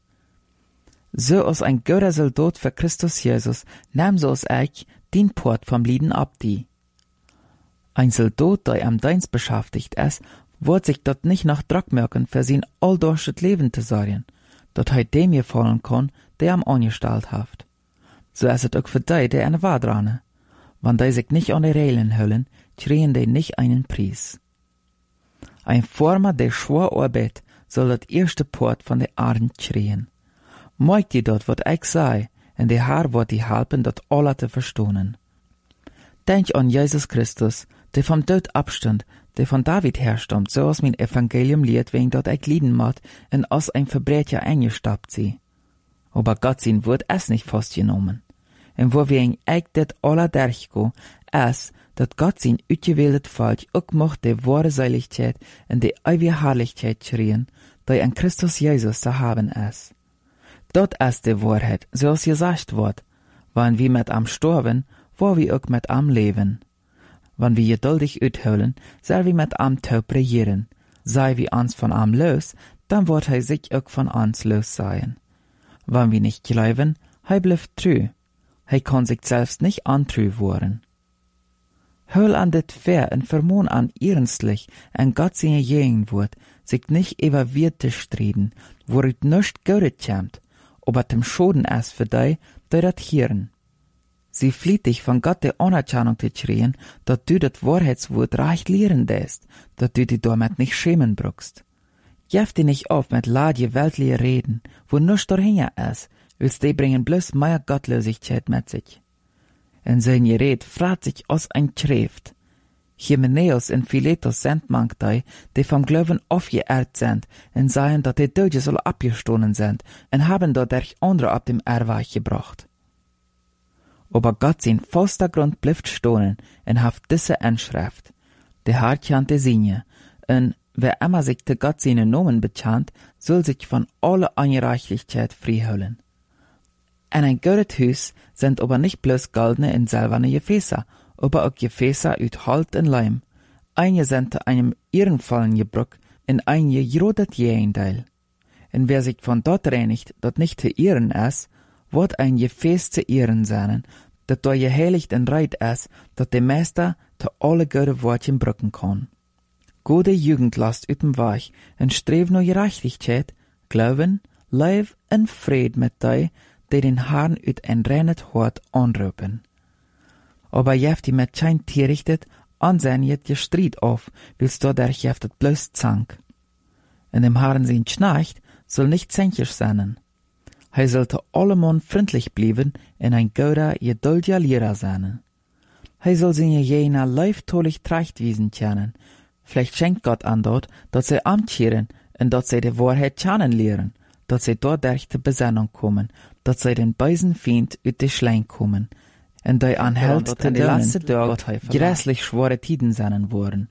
So als ein guter Soldat für Christus Jesus, nahm so als ich den Port vom Lieden ab die. Ein Soldat, der am Dienst beschäftigt ist, wird sich dort nicht nach Druck merken, für sein alldurches Leben zu sorgen, dort er dem gefallen kann, der am angestellt haft. So ist es auch für die, die eine Wahl dran. Wenn die sich nicht an die Regeln hüllen, kriegen die nicht einen Preis. Ein Former, der schwer arbeitet, soll das erste Port von der Erde kriegen. Mocht die dort, wat ich sei, en der Herr wird die helpen, dat alle te verstonen. Denk an Jesus Christus, der vom Tod abstand, der von David herstammt, so als mein Evangelium lehrt, wegen dat ich lieden mat, en als ein Verbrecher eingestappt sie. Aber Gott sein Wort ist nicht festgenommen. En wo wir ich dat alle durchgo, ist, dat Gott sein utgewähltes Volk auch mocht die wahre Seiligkeit en die ewige Herrlichkeit schrien, die an Christus Jesus zu haben ist. Dort ist die Wahrheit, zoals gesagt wird. Wann wir mit am sterben, wo wir auch mit am leben. Wann wir geduldig uithouden, soll wir mit am taub regieren. Sei wir uns von am los, dann wird er sich auch von uns los sein. Wann wir nicht glauben, er bleibt treu. Er kann sich selbst nicht antreu worden. Hol an dit fair en vermoon an ernstlich en Gott seine Gegenwort, sich nicht über Wert zu streden, wo es nicht gut kommt, aber dem Schoden ist für die dat hören. Sie flieht dich von Gott der Anerkennung zu kriegen, dass du das Wahrheitswort recht lehren lässt, dass du dich damit nicht schämen brauchst. Gef dich nicht auf mit ladje weltliche Reden, wo nichts dahinter ist, willst die bringen bloß mehr Gottlosigkeit mit sich. In sein Gerät fragt sich aus ein Schrift. Hymenäus und Philetus sind manch die vom Glauben aufgeehrt sind, und sagen, dass die Deutsche soll abgestohlen sind, und haben dadurch andere auf dem Erweich gebracht. Aber Gott sein fester Grund bleibt stohlen, und hat diese Inschrift. Der Herr kennt die Sinne, und wer immer sich zu Gott seine Nomen bekannt, soll sich von aller Ungerechtigkeit freiholen. In ein gutes Haus sind aber nicht bloß goldene und silberne Gefäße, aber auch Gefäße aus Holz und Leim. Einige sind zu einem ehrenvollen Gebrauch und einige gerodet Gegenteil. Und wer sich von dort reinigt, dat nicht zu ehren ist, wird ein Gefäß zu ehren sein, dat da geheiligt und reit ist, dat der Meister zu alle gute Wortchen brücken kann. Gute Jugend lasst üben weich und strebt nur Gerechtigkeit, Glauben, Leib und Fried mit die den Herrn ut ein reines Hort anrufen. Aber jeft die mit kein Tierrichtet, ansehen jet je Streit auf, willst du der jeftet bloß Zank. In dem Herrn sein Schnarcht soll nicht zänkisch sein. Er sollte allemann freundlich bleiben und ein guter, geduldiger Lehrer sein. Er soll seine jener leiftolich Trachtwiesen kennen. Vielleicht schenkt Gott an dort, dass sie amtieren und dass sie die Wahrheit kennen lehren, dass sie dort durch die Besinnung kommen, dass sie den bösen Feind ut die Schlein kommen, und die anhält, die letzte Tag grässlich schwere Tiden sein worden.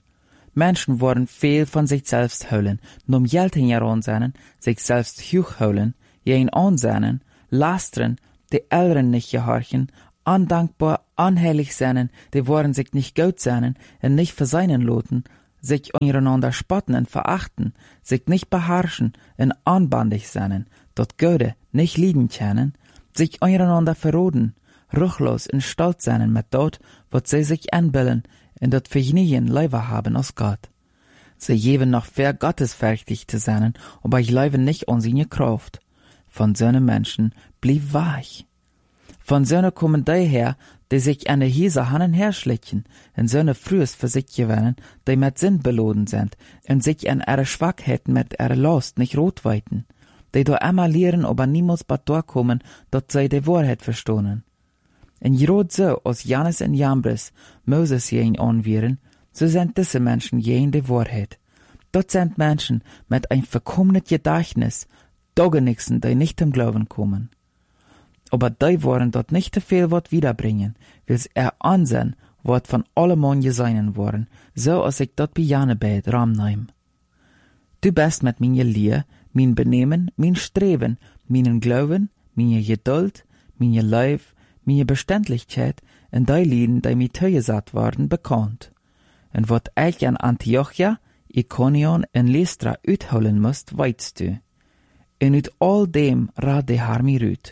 Menschen worden veel van zich selbst houden, om geld in je zijn, zich selbst hoog houden, je aanzien, lasteren, de Älteren nicht gehorchen, undankbar, unheilig sein, die wollen sich nicht gut sein und nicht verseinen loten, sich untereinander spotten und verachten, sich nicht beherrschen und anbandig sein, dort Göde nicht lieben können, sich untereinander verroden, ruchlos und stolz sein mit dort, wat sie sich anbilden, und dort vergnügen Leiber haben aus Gott. Sie geben noch fair gottesfürchtig zu sein, aber ich lebe nicht an seine Kraft. Von solchen Menschen blieb weich. Von solchen kommen die her, die sich an der Hiese hannen herschlichen, und solche frühes für sich gewinnen, die mit Sinn beladen sind, und sich an ihre Schwachheiten mit ihrer Last nicht rotweiten, die da immer lehren, aber niemals bei kommen, dort sie die Wahrheit verstohnen. Und gerade so, als Jannes und Jambres Moses jen anwieren, so sind diese Menschen jen die Wahrheit. Dort sind Menschen mit ein verkommenes Gedächtnis, Dogenixen, die nicht im Glauben kommen. Aber die wollen dort nicht zu viel Wort wiederbringen, weil er ansehen, Wort von allemann geseinen worden, so als ich dort bei Janebeit ramneim. Du bist mit meine Lehr, mein Benehmen, mein Streben, meinen Glauben, meine Geduld, meine Leib, meine Beständigkeit und die Lieden, die mir zugesagt worden, bekannt. Und wat ich an Antiochia, Iconion und Lystra uitholen musst, weißt du. Und uit all dem rat de Herr mir ut.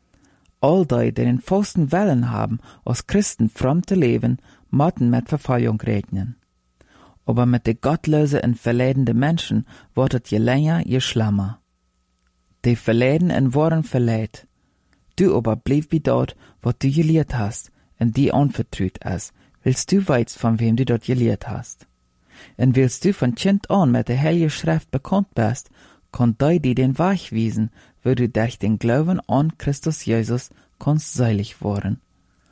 All die den vollsten Willen haben, als Christen fromm zu leben, mochten mit Verfallung rechnen. Aber mit de gottlose und verleidende Menschen wird es je länger, je schlimmer. Die verleiden und waren verleid. Du aber blieb wie dort, was du gelehrt hast, und die anvertraut ist, willst du weißt, von wem du dort gelehrt hast. Und willst du von Kind an mit der Heilige Schrift bekannt bist, kann die den Weg wiesen, wo du durch den Glauben an Christus Jesus kannst seilig worden.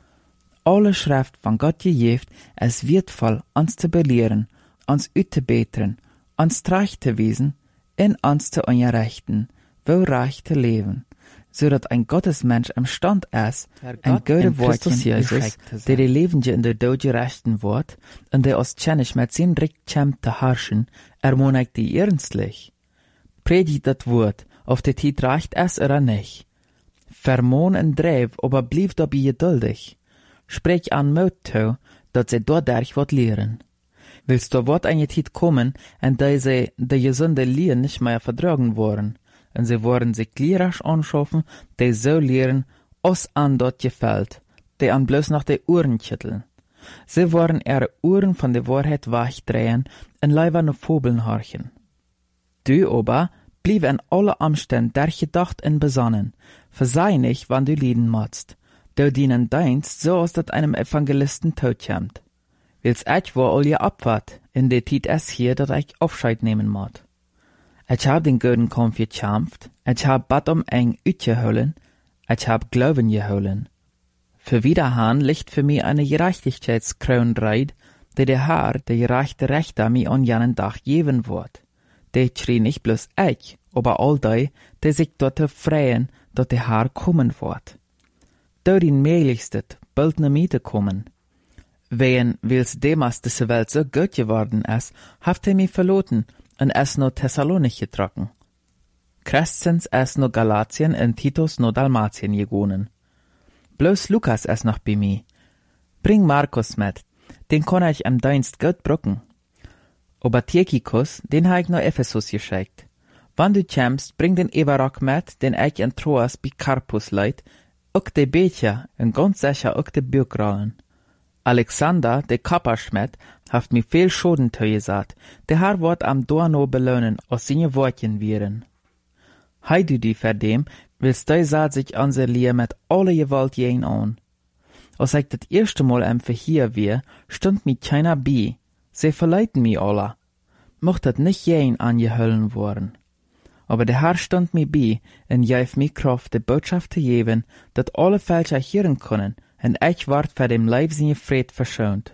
Alle Schrift von Gott gegeben, es wertvoll, uns zu belehren, uns auszubessern, uns recht zu wiesen, in uns zu unterrichten, wo recht zu leben, so dass ein Gottesmensch imstand ist, ein gute Wortchen Jesus, der die Lebende in der Tod rechten wird, und der aus Tschenisch mit sein Recht kämmt zu herrschen, ermutigt die ernstlich. Predigt das Wort, auf die Zeit reicht es oder nicht. Vermohn und dreif, aber blieb dabei geduldig. Sprech an Mut zu, dass sie dadurch wird lehren. Willst du wat eine Zeit kommen, in der sie die gesunde Lehre nicht mehr vertragen wollen, und sie wollen sich lehrerisch anschaffen, die so lehren, os an dort gefällt, die an bloß nach de Ohren schütteln. Sie wollen ihre Ohren von der Wahrheit wegdrehen und lieber nur Fabeln horchen. Du aber blieb in alle Umständen durchgedacht und besonnen, versei nicht, wann du lieden magst. Du dienen Dienst, so als dat einem Evangelisten tot kommt. Willst ich wo all je abwart, in der Zeit es hier, dat ich Aufscheid nehmen mag. Ich hab den guten Kampf gekämpft, ich hab Bad eng uitgeholen, ich hab Glauben geholen. Für Wiederhahn liegt für mich eine Gerechtigkeitskron reit, die der Herr, der gerechte Richter, mir an jenen Tag geben wird. Die schrie nicht bloß ich, aber all die sich dort freuen, dass der Herr kommen wird. Durch den möglichstet, bald ne Miete kommen. Wen wills demas diese Welt so gut geworden ist, habt ihr mich verloren und es nur Thessalonich getrocken. Crescens es nur Galatien und Titus nur Dalmatien gegangen. Bloß Lukas ist noch bei mir. Bring Markus mit, den kann ich am Dienst gut brücken. Aber Tychicus, den ha ich nach Ephesus geschickt. Wann du kämst, bring den Eberrock mit, den ich in Troas bei Carpus leit, ook de Becher und ganz sicher ook de Bürgrollen. Alexander, der Kapperschmidt, haft mir viel Schoden gesagt, der Herr wird am Dorno belohnen, aus seine Wortchen wären. Hei du die verdem, willst du saat sich unser Lier mit alle Gewalt jen an. Als ich das erste Mal am Verhier wir, stund mi keiner bei, sie verleiten mi alle. Mocht das nicht jen angehöllen worden. Aber der Herr stand mi bei, und gaf mi Kraft, die Botschaft zu geben, dat alle Fälscher hören können, und ich ward für dem Leib seine Fried verschont.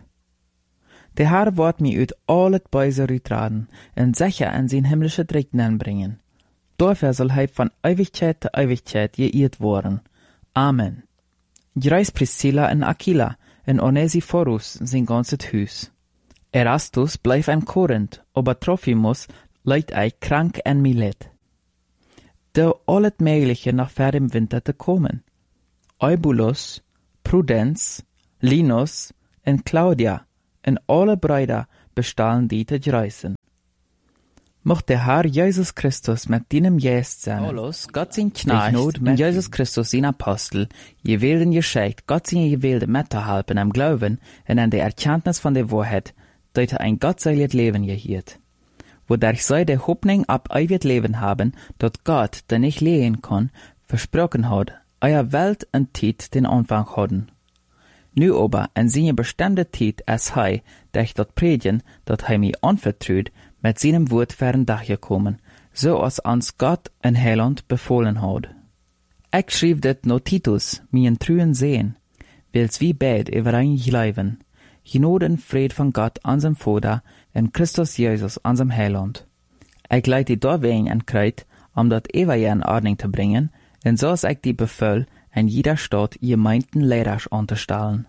Der Herr wird mi uit alle Böse rütraden, und sicher in sein himmlische Regnen bringen. Dafür soll er von Ewigkeit zu Ewigkeit geehrt worden. Amen. Greis Priscilla und Aquila, und Onesiphorus sein ganzes Hus. Erastus bleef in Korinth, aber Trophimus leidt krank en Milet. Door al het mogelijke nog ver im winter te komen. Eubulus, Prudens, Linus en Claudia en alle bruiden bestalen die te reizen. Mocht der Herr Jesus Christus mit deinem Geist sein. Paulus, Gott sein Knecht, und Jesus Christus sein Apostel, gewählten geschickt, Gott sein gewählte mitzuhelfen am Glauben und an der Erkenntnis von der Wahrheit, dass ein gottseliges Leben gehielt. Wodurch sie die Hoffnung ab ewig Leben haben, dort Gott, der nicht lehen kann, versprochen hat, euer Welt und Zeit den Anfang hatten. Nu aber, in seine bestimmte Zeit, als durch dort predigen, dort mir anvertraut, mit seinem Wort fern gekommen, so als uns Gott ein Heiland befohlen hat. Ich schrieb det no Titus, mien truen sehen, wils wie beid überein leben, Genade und Fried von Gott, unserem Vater, in Christus Jesus, unserem Heiland. Ich leite deswegen an Kreuz, dat Evangelium in Ordnung zu bringen, und so ist ich die Befehl, in jeder Stadt gemeinten Leiders anzustellen.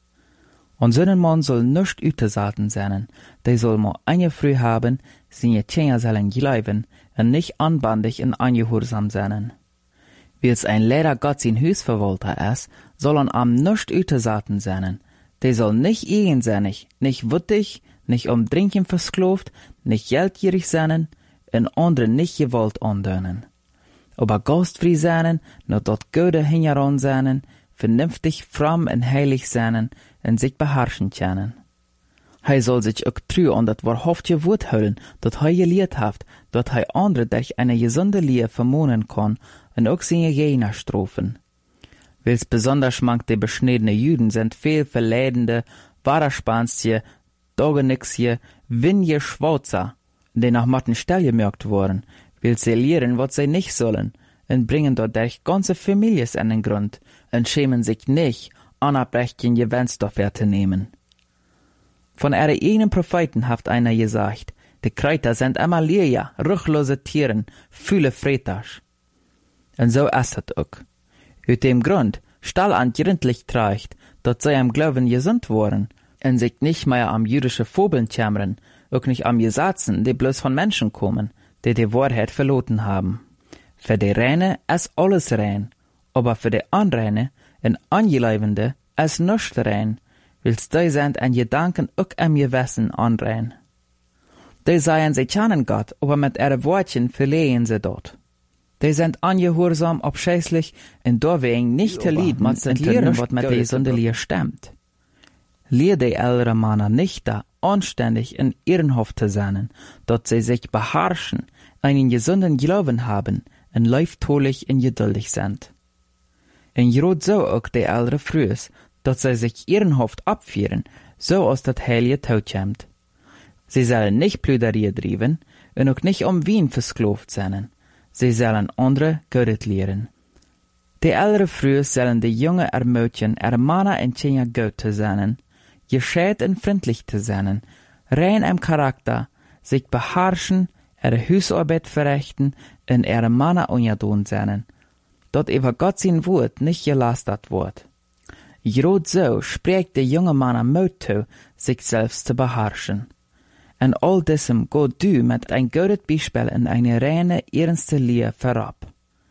Und so ein Mann soll nicht ütesaten sein, der soll nur eine Früh haben, seine Kinder sollen glauben, und nicht anbandig und angehorsam sein. Wils ein Lehrer Gott sein Hausverwalter ist, soll am nicht ütesaten sein. Der soll nicht eigensinnig, nicht wütig, nicht Trinken versklavt, nicht geldgierig sein, und anderen nicht Gewalt andönen. Aber gastfrei sein, nur dort Gute hingeran sein, vernünftig, fromm und heilig sein, und sich beherrschen können. Hij soll sich auch treu an das wahrhaftige Wort halten, das hij gelehrt hat, dass hij andere durch eine gesunde Lehre vermohnen kann und auch seine Gegner strafen. Wils besonders mank die beschnittene Juden sind viel verleidende, Waderspanstje, Dogenixje, Winje Schwarzer, die nach matten Stell gemerkt worden, wils sie lehren, was sie nicht sollen, und bringen dadurch ganze Families an den Grund, und schämen sich nicht, Anabrechen Gewinst dafür zu nehmen. Von ihrer eigenen Propheten hat einer gesagt, die Kreiter sind immer leer, ruchlose Tieren, fühle Freters. Und so ist es auch. Aus dem Grund, stall an gründlich trägt, dass sie am Glauben gesund worden, und sich nicht mehr am jüdische Fobeln kämmern, auch nicht am Gesetzen, die bloß von Menschen kommen, die Wahrheit verloren haben. Für die Reine ist alles rein, aber für die Unreine und Angeleibende ist nichts rein, wils die sind an Gedanken auch am Gewissen unrein. Die sagen, sie kennen Gott, aber mit ihren Worten verlehen sie dort. Die sind ungehorsam, abscheußlich, und deswegen nicht zu lieben, und lehren, was mit der Sünde Lehre stimmt. Lehr die ältere Männer nicht da, anständig und ehrenhaft zu sein, dass sie sich beherrschen, einen gesunden Glauben haben, und leiftolich und geduldig sind. Und gerade so auch die ältere Frühs, dass sie sich ehrenhaft abführen, so als das heilige Tod kommt. Sie sollen nicht Plüderie trieben und auch nicht Wien versklavt sein. Sie sollen andere Gott lehren. Die ältere Frühs sollen die Jungen ermutigen, ihre Männer und Kinder gut zu sein, gescheit und freundlich zu sein, rein im Charakter, sich beherrschen, ihre Hausarbeit verrichten und ihre Männer ungetun sein, dort über Gott sein Wort nicht gelastet wird. Gerade so spricht der junge Mann Mut zu, sich selbst zu beherrschen. Und all diesem geht du mit ein gutes Beispiel in eine reine, ernste Lehre vorab.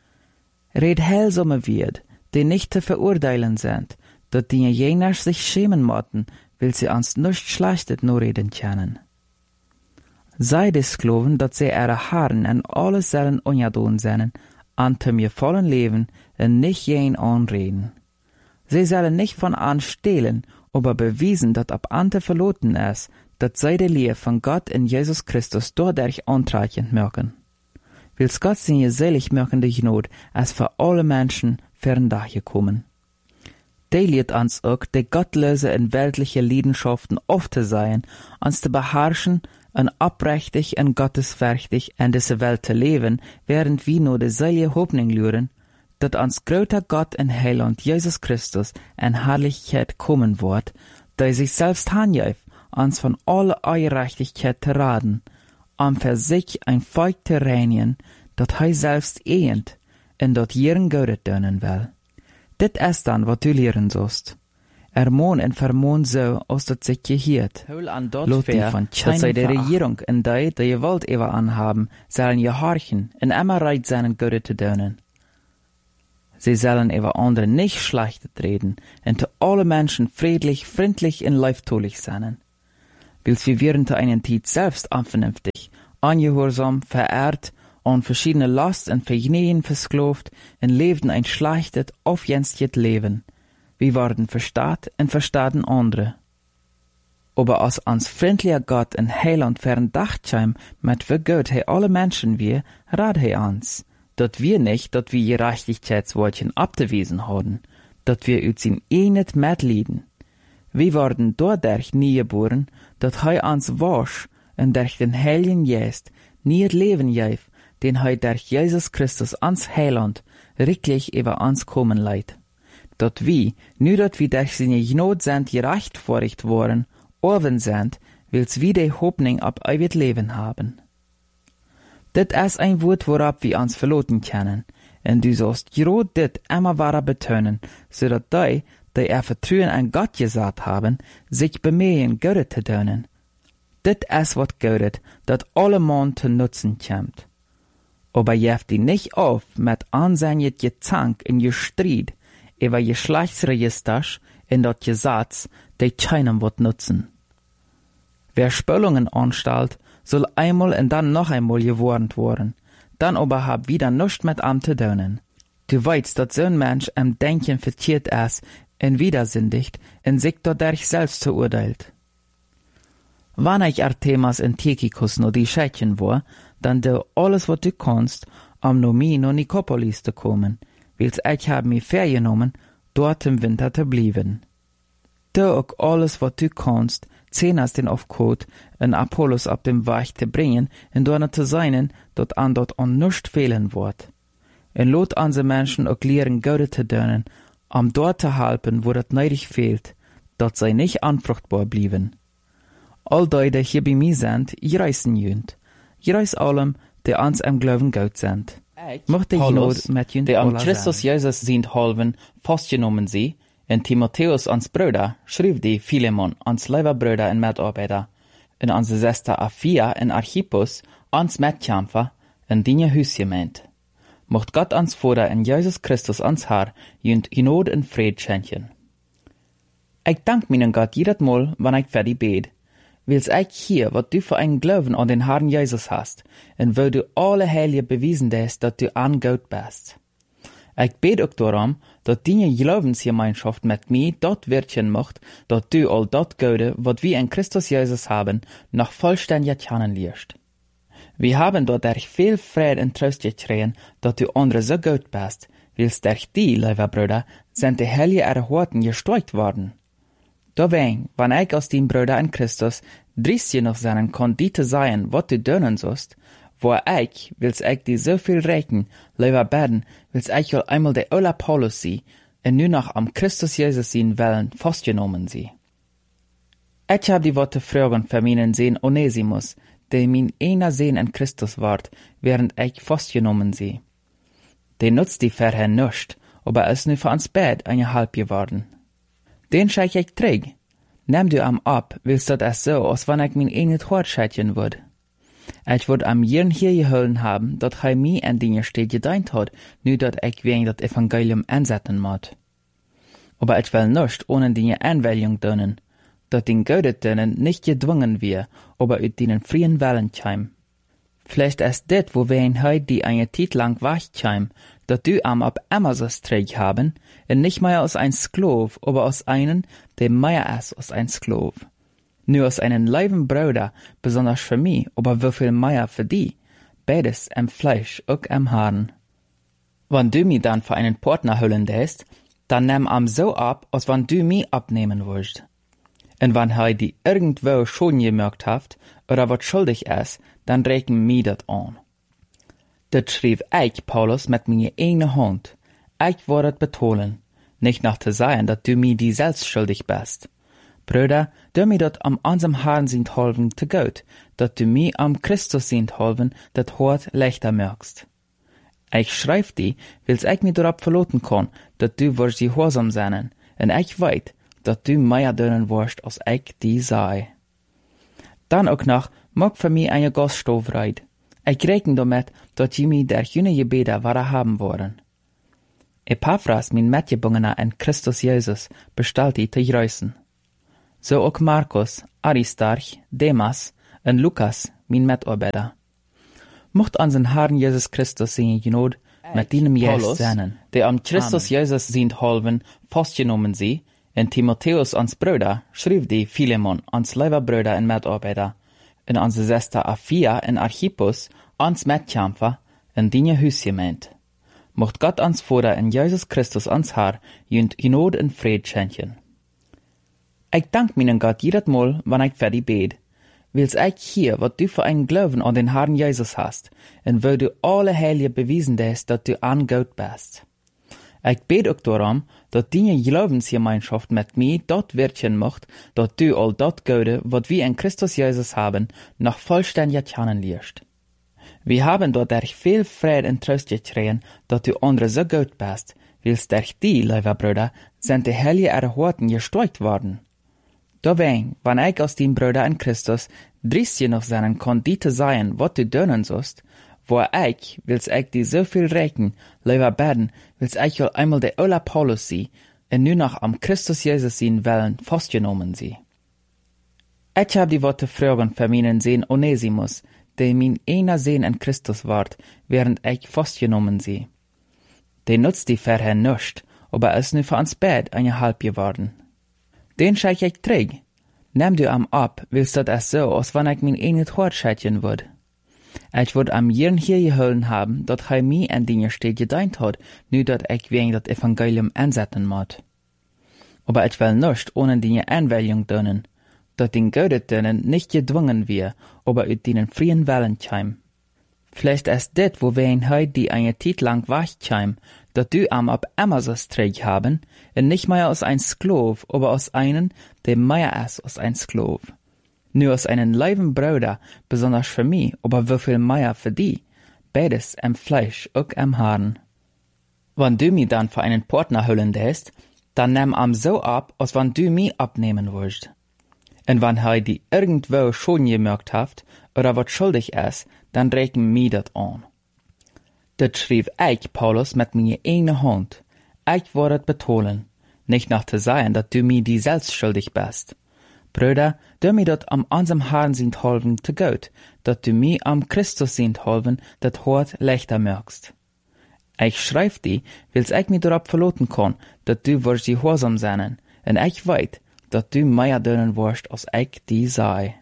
Red heilsame wird, die nicht zu verurteilen sind, dass die jener sich schämen mochten, weil sie uns nicht schlechtet nur reden können. Sei die Sklaven, dass sie ihre Herren in alles sollen ungetun sein, an zum vollen Leben und nicht jen anreden. Sie sollen nicht von an stehlen, aber bewiesen, dass ab ante verloren ist, dass sie die Lehre von Gott in Jesus Christus dadurch antreichend merken. Wils Gott seine selig mörkende Gnade als für alle Menschen ferndagekommen. Die lehrt uns auch, die gottlose und weltliche Leidenschaften oft zu sein, uns zu beherrschen und aufrichtig und gottesfürchtig in dieser Welt zu leben, während wir nur die selige Hoffnung luren, dass uns großer Gott und Heiland Jesus Christus in Herrlichkeit kommen wird, der sich selbst handjäft, uns von aller Ungerechtigkeit zu raten, für sich ein Volk zu reinigen, das er selbst ehend und dort ihren Gott dienen will. Dit ist dann, was du lehren sollst. Moon en vermoon zo als dat zich gehiert. Lot die van dat zij de regering en die je wilt even aanhaben, zullen je harchen en immer reit zijn Gode te doen. Sie sollen über andere nicht schlecht reden und zu alle Menschen friedlich, freundlich und leiftolich sein. Wils wir wären zu einer Zeit selbst unvernünftig, ungehorsam, verehrt, an verschiedene Last und Vergnügen versklavt und lebten ein schlechtes, aufjenstet Leben. Wir waren verstaat und verstaten andere. Aber als ans freundlicher Gott und Heiland verdachtscheim, mit wie Gott he alle Menschen wir, rat he ans. Dat wir nicht, dat wir Gerechtigkeitswortchen abgewiesen haben, dat wir uns in nicht mitleiden. Wir waren dadurch nie geboren, dat hij ans wasch und durch den Heiligen Geist nie het Leben gef, den hij durch Jesus Christus ans Heiland wirklich über ans kommen leidt. Dat wir, nu dat wir durch seine Gnade sind gerechtfertigt worden, oven sind, wils wir die Hoffnung ab ewig Leben haben. Dit is ein Wort, worauf wir uns verloten können, und du sollst gerade dit immer wahrer betonen, so dat die Vertrauen an Gott gesagt haben, sich bemühen, Gott zu tun. Dit is wat Gott, dat alle Mann zu nutzen kommt. Aber jeft die nicht auf mit ansehnjet Gezank in je Streit über Geschlechtsregisters in dat Gesetz, die keinem wird nutzen. Wer Spöllungen anstellt, soll einmal und dann noch einmal gewarnt worden, dann aber hab wieder nichts mit am zu tun. Du weißt, dass so ein Mensch am Denken verkehrt ist und widersündigt und sich dadurch selbst verurteilt. Wann ich Artemas und Tychicus noch die Schädchen war, dann du alles, was du kannst, no mi noch Nikopolis zu kommen, wils ich hab mir vergenommen, dort im Winter zu bleiben. Du auch alles, was du kannst, Zenas den aufkot, en Apollos ab dem Weg zu bringen, und dort zu sein, dort an nichts fehlen wird. En lot an se Menschen auch lehren, Gode zu dienen, dort zu helfen, wo das neidig fehlt, dort sei nicht anfruchtbar blieben. All die hier bei mir sind, ich reißen jünd. Ich reiß allem, die ans am Glauben Gott sind. Mochte ich not mit jünd die am Christus Jesus sind halben, festgenommen sie, en Timotheus ans Bruder schrieb die Philemon ans Leiberbrüder en Mitarbeiter, en ans Schwester Aphia en Archippus ans Mitkämpfer en Dinge Hüsgemeint. Mocht Gott ans Vater en Jesus Christus ans Herr jünd Gnade en Fried schenken. Ich dank meinen Gott jedes Mal, wann ich für die bet, wils ich hier, wat du für einen Glauben an den Herrn Jesus hast, en wo du alle Heilige bewiesen hast, dass du an Gott bist. Ich bet auch darum, dass deine Glaubensgemeinschaft mit mir dort wirken macht, dass du all dort Gode, was wir in Christus Jesus haben, noch vollständig kennenlernst. Wir haben dadurch viel Friede und Trost gekriegt, dass du andere so gut bist, wils durch die, lieber Brüder, sind die Heilige Erhorten gestärkt worden. Dawein, wenn ich aus dem Bruder in Christus drist noch seinen kann, die zu sein, was du tun sollst, wo ich, wils ich die so viel recken, lieber beten, wils ich will einmal der Ola Paulus sie, und nu noch am Christus Jesus sehen wollen, festgenommen sie. Ich hab die Worte fragen für meinen Sohn Onesimus, der mein einer Sohn in Christus ward, während ich festgenommen sie. Der nutzt die vorher nicht, aber ist nu für uns Bett eine halb geworden. Den scheich ich träg. Nimm du am ab, willst du das so, als wenn ich mein eigenes Hort scheitchen würd. Ich würd am Jirn hier geholfen haben, dat hij mir an Dinge steht gedient hat, nu dat ich wegen dat Evangelium ansetzen mod. Aber ich will nicht ohne Dinge Anwählung dönen, dat den Gode dönen nicht gedwungen wir, aber ut den freien Willen käm. Vielleicht ist dit, wo wir in heut die eine Zeit lang wach käm, dat du am ab immer so träg haben, und nicht mehr als ein Sklav, aber als einen, der mehr ist als ein Sklav. Nur als einen leiben Bruder, besonders für mich, aber wieviel mehr für die, beides am Fleisch und am Haaren. Wenn du mich dann für einen Partner holen lässt, dann nimm am so ab, als wenn du mich abnehmen willst. Und wenn er die irgendwo schon gemerkt hat, oder was schuldig ist, dann rechnen mir das an. Das schrieb ich, Paulus, mit meiner eigenen Hand. Ich wollte das betonen, nicht nach zu sagen, dass du mir die selbst schuldig bist. Brüder, du mir dat am unserem Herrn sind halben zu gut, dat du mir am Christus sind halben, dat Hort leichter merkst. Ich schreib die, wils ich mir darauf verloten kann, dat du wirst gehorsam sein, und ich weit, dat du meier dönen worst als ik die sei. Dan ook nog, mag voor mij een gaststoof reid. Ik reken damit, dat je mij der jene gebeden waren haben worden. Epaphras, mijn metgebungener in Christus Jezus, bestelt die te grüßen. Zo ook Markus, Aristarch, Demas en Lukas, mijn metarbeiter. Mocht unseren Herrn Jesus Christus zijn genood met dienem Jezus zijn, die am Christus Jezus zijn halven vastgenomen sie, en Timotheus ons Bruder, schrieb die Philemon, ons lieber Bruder en metarbeiter, en onze Schwester Aphia en Archippus, ons metkämpfer, en die huisgemeint. Mocht Gott ons Vater en Jesus Christus ons Herr, junt genood en vrede schenken. Ik dank mijn Gott jedes Mal, wanneer ik für die bed. Wils ik hier, wat du für ein Glauben an den Herrn Jesus hast, en wo du alle Heilige bewiesen hast, dat du an Gott bist. Ik bed ook daarom, dat die Glaubensgemeinschaft mit mir dort wirken mocht, dat du all dat Gute, wat wir in Christus Jesus haben, noch vollständig kennenlernst. Wir haben dort durch viel Friede und Trost gekriegt, dat du andere so gut bist, wils durch die, lieber Bruder, sind die Heilige Erhorten gestärkt worden. Dawein, wann ich aus dem Bruder in Christus drist noch sein kann, die zu sein, wat du dönen sollst, wo ich, wils ich die so viel rechnen, lieber beten, wils ich will einmal der Ola Paulus sie, und nu noch am Christus Jesus sein Wellen festgenommen sie. Ich hab die Worte fragen für meinen Sohn Onesimus, der mein einer Sohn in Christus ward, während ich festgenommen sie. Der nutzt die Verherr nicht, aber ist nu für uns Bett eine halb geworden. Den scheich ich träg. Nimm du am ab, willst dat es so, als wann ich mein eigenes Hort scheitchen würd. Ich würd am Jirn hier geholen haben, dat hij mi en Dinge steht gedeint hat, nu dat ich wegen dat Evangelium ansetzen mod. Aber ich will nicht ohne Dinge Anwählung dönen, dat den Gödet dönen nicht gedwungen wir, aber ut denen frien Wellen käm. Vielleicht ist dit, wo wir in heut die eine Zeit lang wach käm, dat du am ab Amazos träg haben, und nicht mehr aus ein Sklav, aber aus einen, der mehr ist als ein Sklav. Nur aus einen leiben Bruder, besonders für mich, aber wieviel mehr für die, beides am Fleisch und am Haaren. Wenn du mich dann für einen Partner holen lässt, dann nimm am so ab, als wenn du mich abnehmen willst. Und wenn er die irgendwo schon gemerkt hat, oder wat schuldig ist, dann rechnen mir dat an. Dat schrieb ich, Paulus, mit meiner eigenen Hand. Ich werde betonen, nicht nach zu sagen, dass du mir die selbst schuldig bist. Brüder, du mir dat am unserem Herrn sind halben zu gut, dass du mir am Christus sind halben, dat Hort leichter merkst. Ich schreib die, wils ich mir darauf verloten kann, dass du wirst gehorsam sein, und ich weiß, dass du mehr dönen wirst, als ich die sei.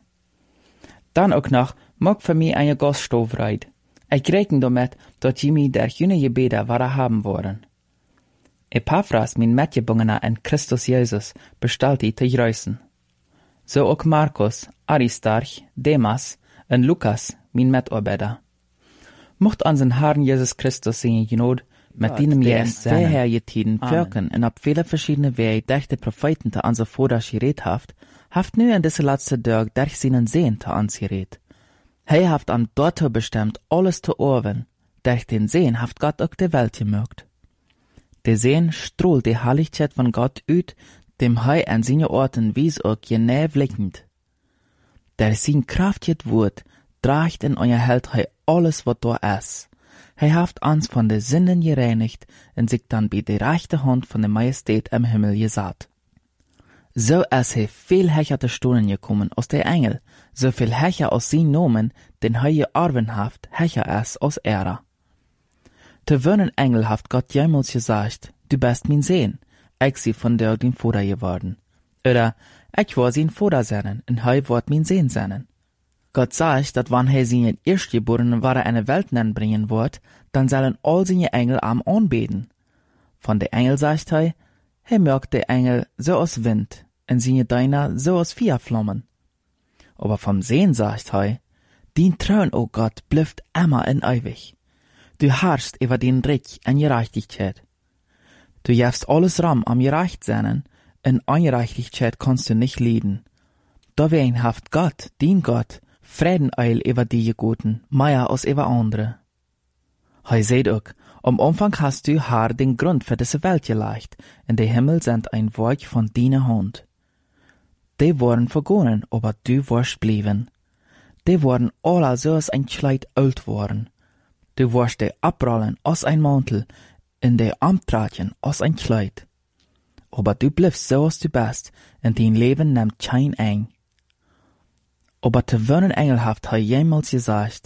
Dann auch noch, mag für mich eine Gaststove reid. Ich rechne damit, dass je mir der jene Gebete waren haben worden. Epaphras, mein Metgebungener in Christus Jesus, bestellt die zu grüßen. So auch Markus, Aristarch, Demas und Lukas, mein Metarbeiter. Mocht unseren Herrn Jesus Christus sein Genot, mit denen wir in vorherige Tiden wirken und auf viele verschiedene Wege durch die Propheten zu unser Vater geredet haft nu in diese letzte Tag durch seinen Sehen zu uns geredet. Hij haft am Dorto bestimmt, alles zu orven. Durch den Sehen haft Gott auch die Welt gemögt. Der Sehen strahlt die Herrlichkeit von Gott ut, dem Hij an seine Orten wies auch genau blickend. Der sein kraftiges Wort tragt in euer Held Hij alles, was da ist. Hij haft uns von den Sünden gereinigt und sich dann bei der rechten Hand von der Majestät im Himmel gesatt. So ist hij viel höher zu Stunden gekommen als der Engel, so viel höher aus sein Nomen, den hij gearbenhaft höher ist als er. Te wöhnen Engel haft Gott jemals gesagt, du bist mein Sohn, ich sie von dir dein Vater geworden. Oder, ich war sein Vater sein, und hij wird mein Sohn sein. Gott sagt, dass wenn hij seinen Erstgeborenen wahre eine Welt bringen wird, dann sollen all seine Engel am anbeten. Von der Engel sagt hij merkt der Engel so aus Wind, und seine Deiner so aus Feuerflammen. Aber vom Sehen sagt hij, din Thron, o Gott, blüfft immer in ewig. Du herrschst über den Recht und Gerechtigkeit. Du jefst alles Ram am gerecht sein, in Ungerechtigkeit kannst du nicht leiden. Dawein haft Gott, din Gott, Frieden eil über die Guten, mehr als über andere. Hij seht auch, Am Anfang hast du haar den Grund für diese Welt gelegt, und die Himmel sind ein Werk von deiner Hand. Die waren vergangen, aber du warst blieben. Die waren alle so als ein Kleid alt worden. Du warst die abrollen als ein Mantel, und die amtraten als ein Kleid. Aber du bliebst so als du bist, und dein Leben nimmt kein ein. Aber zu wohnen engelhaft hat jemals gesagt,